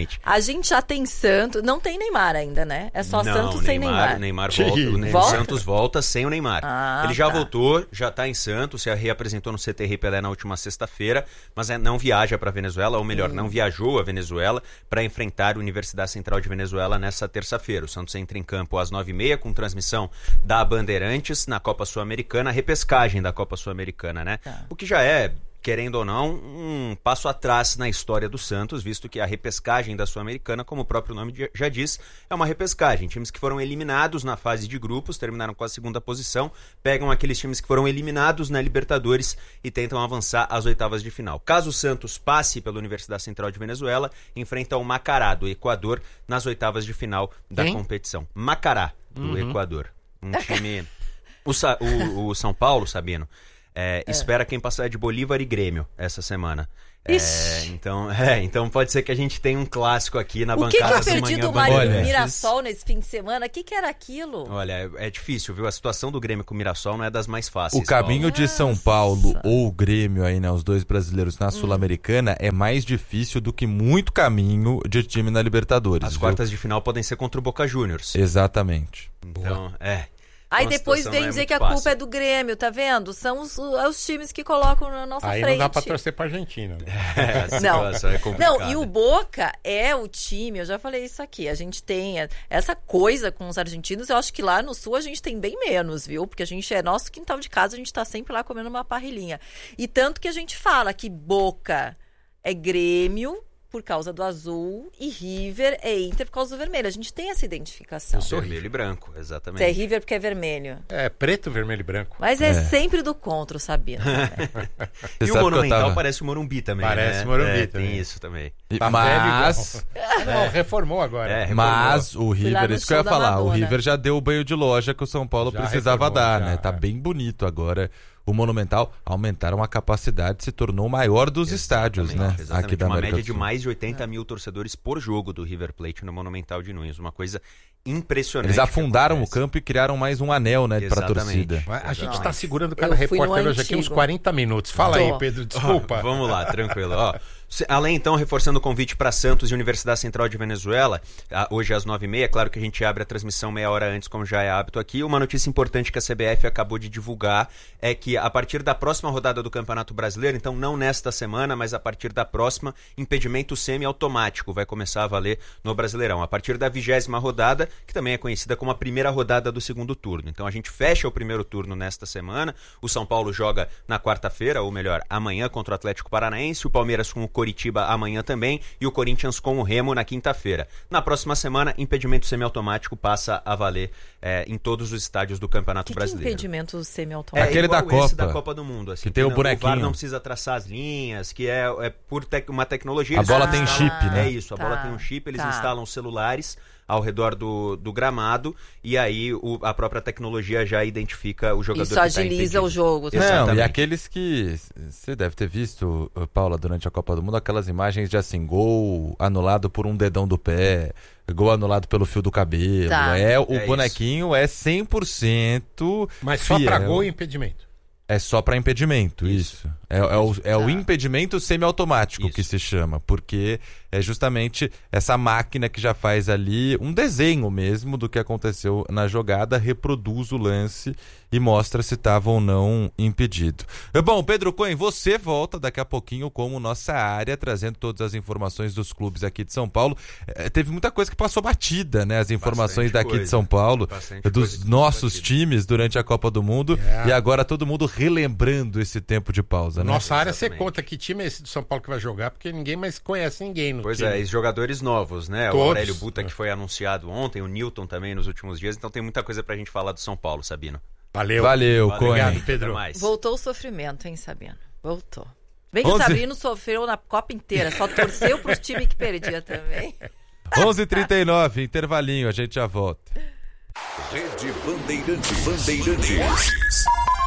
O: exatamente.
D: A gente já tem Santos, não tem Neymar ainda, né? É só
O: não,
D: Santos sem
O: Neymar.
D: Neymar.
O: Neymar volta, o Neymar,
D: volta?
O: Santos volta sem o Neymar.
D: Ah,
O: Ele já
D: tá.
O: voltou, já está em Santos, se reapresentou no C T R Pelé na última sexta-feira, mas é, não viaja para a Venezuela, ou melhor, hum. não viajou à Venezuela para enfrentar a Universidade Central de Venezuela nessa terça-feira. O Santos entra em campo às nove e meia com transmissão da Bandeirantes na Copa Sul-Americana, a repescagem da Copa Sul-Americana, né? Tá. O que já é, querendo ou não, um passo atrás na história do Santos, visto que a repescagem da Sul-Americana, como o próprio nome já diz, é uma repescagem. Times que foram eliminados na fase de grupos, terminaram com a segunda posição, pegam aqueles times que foram eliminados na Libertadores e tentam avançar às oitavas de final. Caso o Santos passe pela Universidade Central de Venezuela, enfrenta o Macará, do Equador, nas oitavas de final da Quem? competição. Macará, do uhum. Equador. Um time... o, Sa... o, o São Paulo, Sabino, É, é. espera quem passar de Bolívar e Grêmio essa semana. É, então, é, então pode ser que a gente tenha um clássico aqui na
D: o
O: bancada
D: que que eu perdi do Mário Mirassol nesse fim de semana? O que, que era aquilo?
O: Olha, é, é difícil, viu? A situação do Grêmio com o Mirassol não é das mais fáceis.
C: O caminho
O: Paulo.
C: de São Paulo ou o Grêmio aí, né? Os dois brasileiros na hum. Sul-Americana é mais difícil do que muito caminho de time na Libertadores.
O: As
C: viu?
O: quartas de final podem ser contra o Boca Juniors.
C: Exatamente.
O: Então, Boa. é...
D: Aí depois vem dizer é que a
O: fácil.
D: culpa é do Grêmio, tá vendo? São os, os times que colocam na nossa
B: Aí
D: frente.
B: Aí não dá pra torcer pra Argentina. Né?
O: É,
D: não.
O: É
D: não, e o Boca é o time, eu já falei isso aqui, a gente tem essa coisa com os argentinos, eu acho que lá no Sul a gente tem bem menos, viu? Porque a gente é nosso quintal de casa, a gente tá sempre lá comendo uma parrilhinha. E tanto que a gente fala que Boca é Grêmio por causa do azul e River é Inter por causa do vermelho. A gente tem essa identificação.
O: Eu sou vermelho e branco, exatamente.
D: Você é River porque é vermelho.
B: É, preto, vermelho e branco.
D: Mas é, é. sempre do contra, Sabino.
O: E o Monumental tava... parece o Morumbi também,
B: Parece
O: né?
B: o Morumbi
O: é,
B: também.
O: Tem isso também.
C: Tá mas...
B: Não, reformou agora.
O: É, reformou.
C: Mas o River, isso que eu ia falar, Madonna. O River já deu o banho de loja que o São Paulo já precisava dar, já, né? Tá é. bem bonito agora. O Monumental aumentaram a capacidade, se tornou o maior dos exatamente, estádios, né?
O: Exatamente.
C: Aqui da
O: uma
C: América
O: média
C: do Sul.
O: de mais de oitenta mil torcedores por jogo do River Plate no Monumental de Nunes. Uma coisa impressionante.
C: Eles afundaram o campo e criaram mais um anel, né, para a torcida.
B: A gente está segurando cada repórter hoje aqui uns quarenta minutos. Fala Tô. aí, Pedro, desculpa.
O: Oh, vamos lá, tranquilo. Ó, além, então, reforçando o convite para Santos e Universidade Central de Venezuela, hoje às nove e meia, claro que a gente abre a transmissão meia hora antes, como já é hábito aqui. Uma notícia importante que a C B F acabou de divulgar é que a partir da próxima rodada do Campeonato Brasileiro, então não nesta semana, mas a partir da próxima, impedimento semiautomático vai começar a valer no Brasileirão. A partir da vigésima rodada, que também é conhecida como a primeira rodada do segundo turno. Então a gente fecha o primeiro turno nesta semana. O São Paulo joga na quarta-feira, ou melhor, amanhã contra o Atlético Paranaense, o Palmeiras com o Coritiba amanhã também e o Corinthians com o Remo na quinta-feira. Na próxima semana, impedimento semiautomático passa a valer é, em todos os estádios do Campeonato
D: que
O: Brasileiro.
D: Que impedimento semiautomático?
C: É, aquele da Copa.
O: da Copa do Mundo. Assim,
C: que tem que o bonequinho.
O: O V A R não precisa traçar as linhas, que é, é por tec- uma tecnologia.
C: A bola tem
O: instalam,
C: chip, né?
O: É isso, a
D: tá,
O: bola tem um chip, eles
D: tá.
O: instalam celulares ao redor do, do gramado e aí o, a própria tecnologia já identifica o jogador
D: Isso
O: que
D: agiliza
O: tá
D: o jogo.
C: Tá? Não, e aqueles que... Você deve ter visto, Paula, durante a Copa do Mundo, aquelas imagens de assim, gol anulado por um dedão do pé, gol anulado pelo fio do cabelo.
D: Tá.
C: É, o
O: é
C: bonequinho isso. é cem por cento
B: Mas
C: fiel.
B: Só pra gol e impedimento.
C: É só para impedimento, isso. isso. É, é, o, é o impedimento semiautomático que se chama, porque é justamente essa máquina que já faz ali um desenho mesmo do que aconteceu na jogada, reproduz o lance e mostra se estava ou não impedido. Bom, Pedro Cohen, você volta daqui a pouquinho como nossa área, trazendo todas as informações dos clubes aqui de São Paulo. É, teve muita coisa que passou batida, né? As informações Bastante daqui coisa. de São Paulo, Bastante dos nossos times durante a Copa do Mundo, yeah. e agora todo mundo relembrando esse tempo de pausa, né?
B: Nossa área, você conta que time é esse do São Paulo que vai jogar, porque ninguém mais conhece ninguém no
O: pois
B: time.
O: é, e jogadores novos, né?
B: Todos.
O: O Aurélio Buta, que foi anunciado ontem, o Newton também nos últimos dias, então tem muita coisa pra gente falar do São Paulo, Sabino.
B: Valeu.
C: Valeu, Valeu Cohen.
B: Obrigado, Pedro.
D: Voltou o sofrimento, hein, Sabino? Voltou. Bem que o Sabino sofreu na Copa inteira, só torceu pros times que perdia também.
C: onze e trinta e nove, intervalinho, a gente já volta.
H: Rede Bandeirantes. Bandeirantes.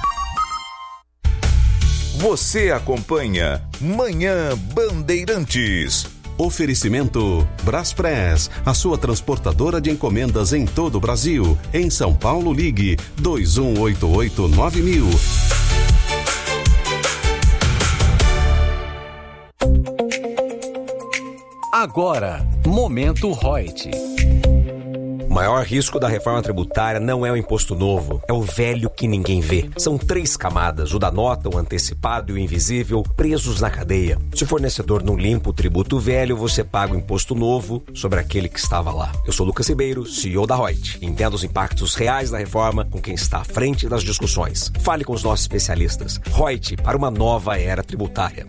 H: Você acompanha Manhã Bandeirantes. Oferecimento Braspress, a sua transportadora de encomendas em todo o Brasil. Em São Paulo, ligue dois um oito oito nove mil.
I: Agora, Momento Reut.
P: O maior risco da reforma tributária não é o imposto novo, é o velho que ninguém vê. São três camadas, o da nota, o antecipado e o invisível, presos na cadeia. Se o fornecedor não limpa o tributo velho, você paga o imposto novo sobre aquele que estava lá. Eu sou Lucas Ribeiro, C E O da Reut. Entenda os impactos reais da reforma com quem está à frente das discussões. Fale com os nossos especialistas. Reut, para uma nova era tributária.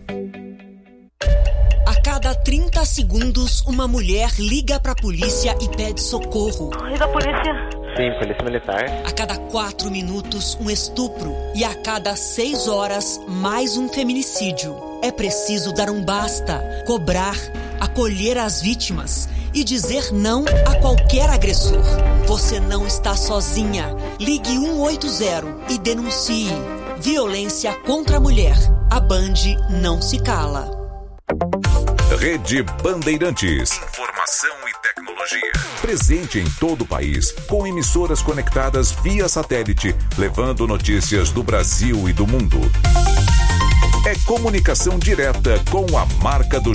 Q: A cada trinta segundos, uma mulher liga pra polícia e pede socorro.
R: Oi, da polícia? Sim, polícia militar.
Q: A cada quatro minutos, um estupro. E a cada seis horas, mais um feminicídio. É preciso dar um basta, cobrar, acolher as vítimas e dizer não a qualquer agressor. Você não está sozinha. Ligue um oito zero e denuncie. Violência contra a mulher. A Band não se cala.
H: Rede Bandeirantes. Informação e tecnologia. Presente em todo o país, com emissoras conectadas via satélite, levando notícias do Brasil e do mundo. É comunicação direta com a marca do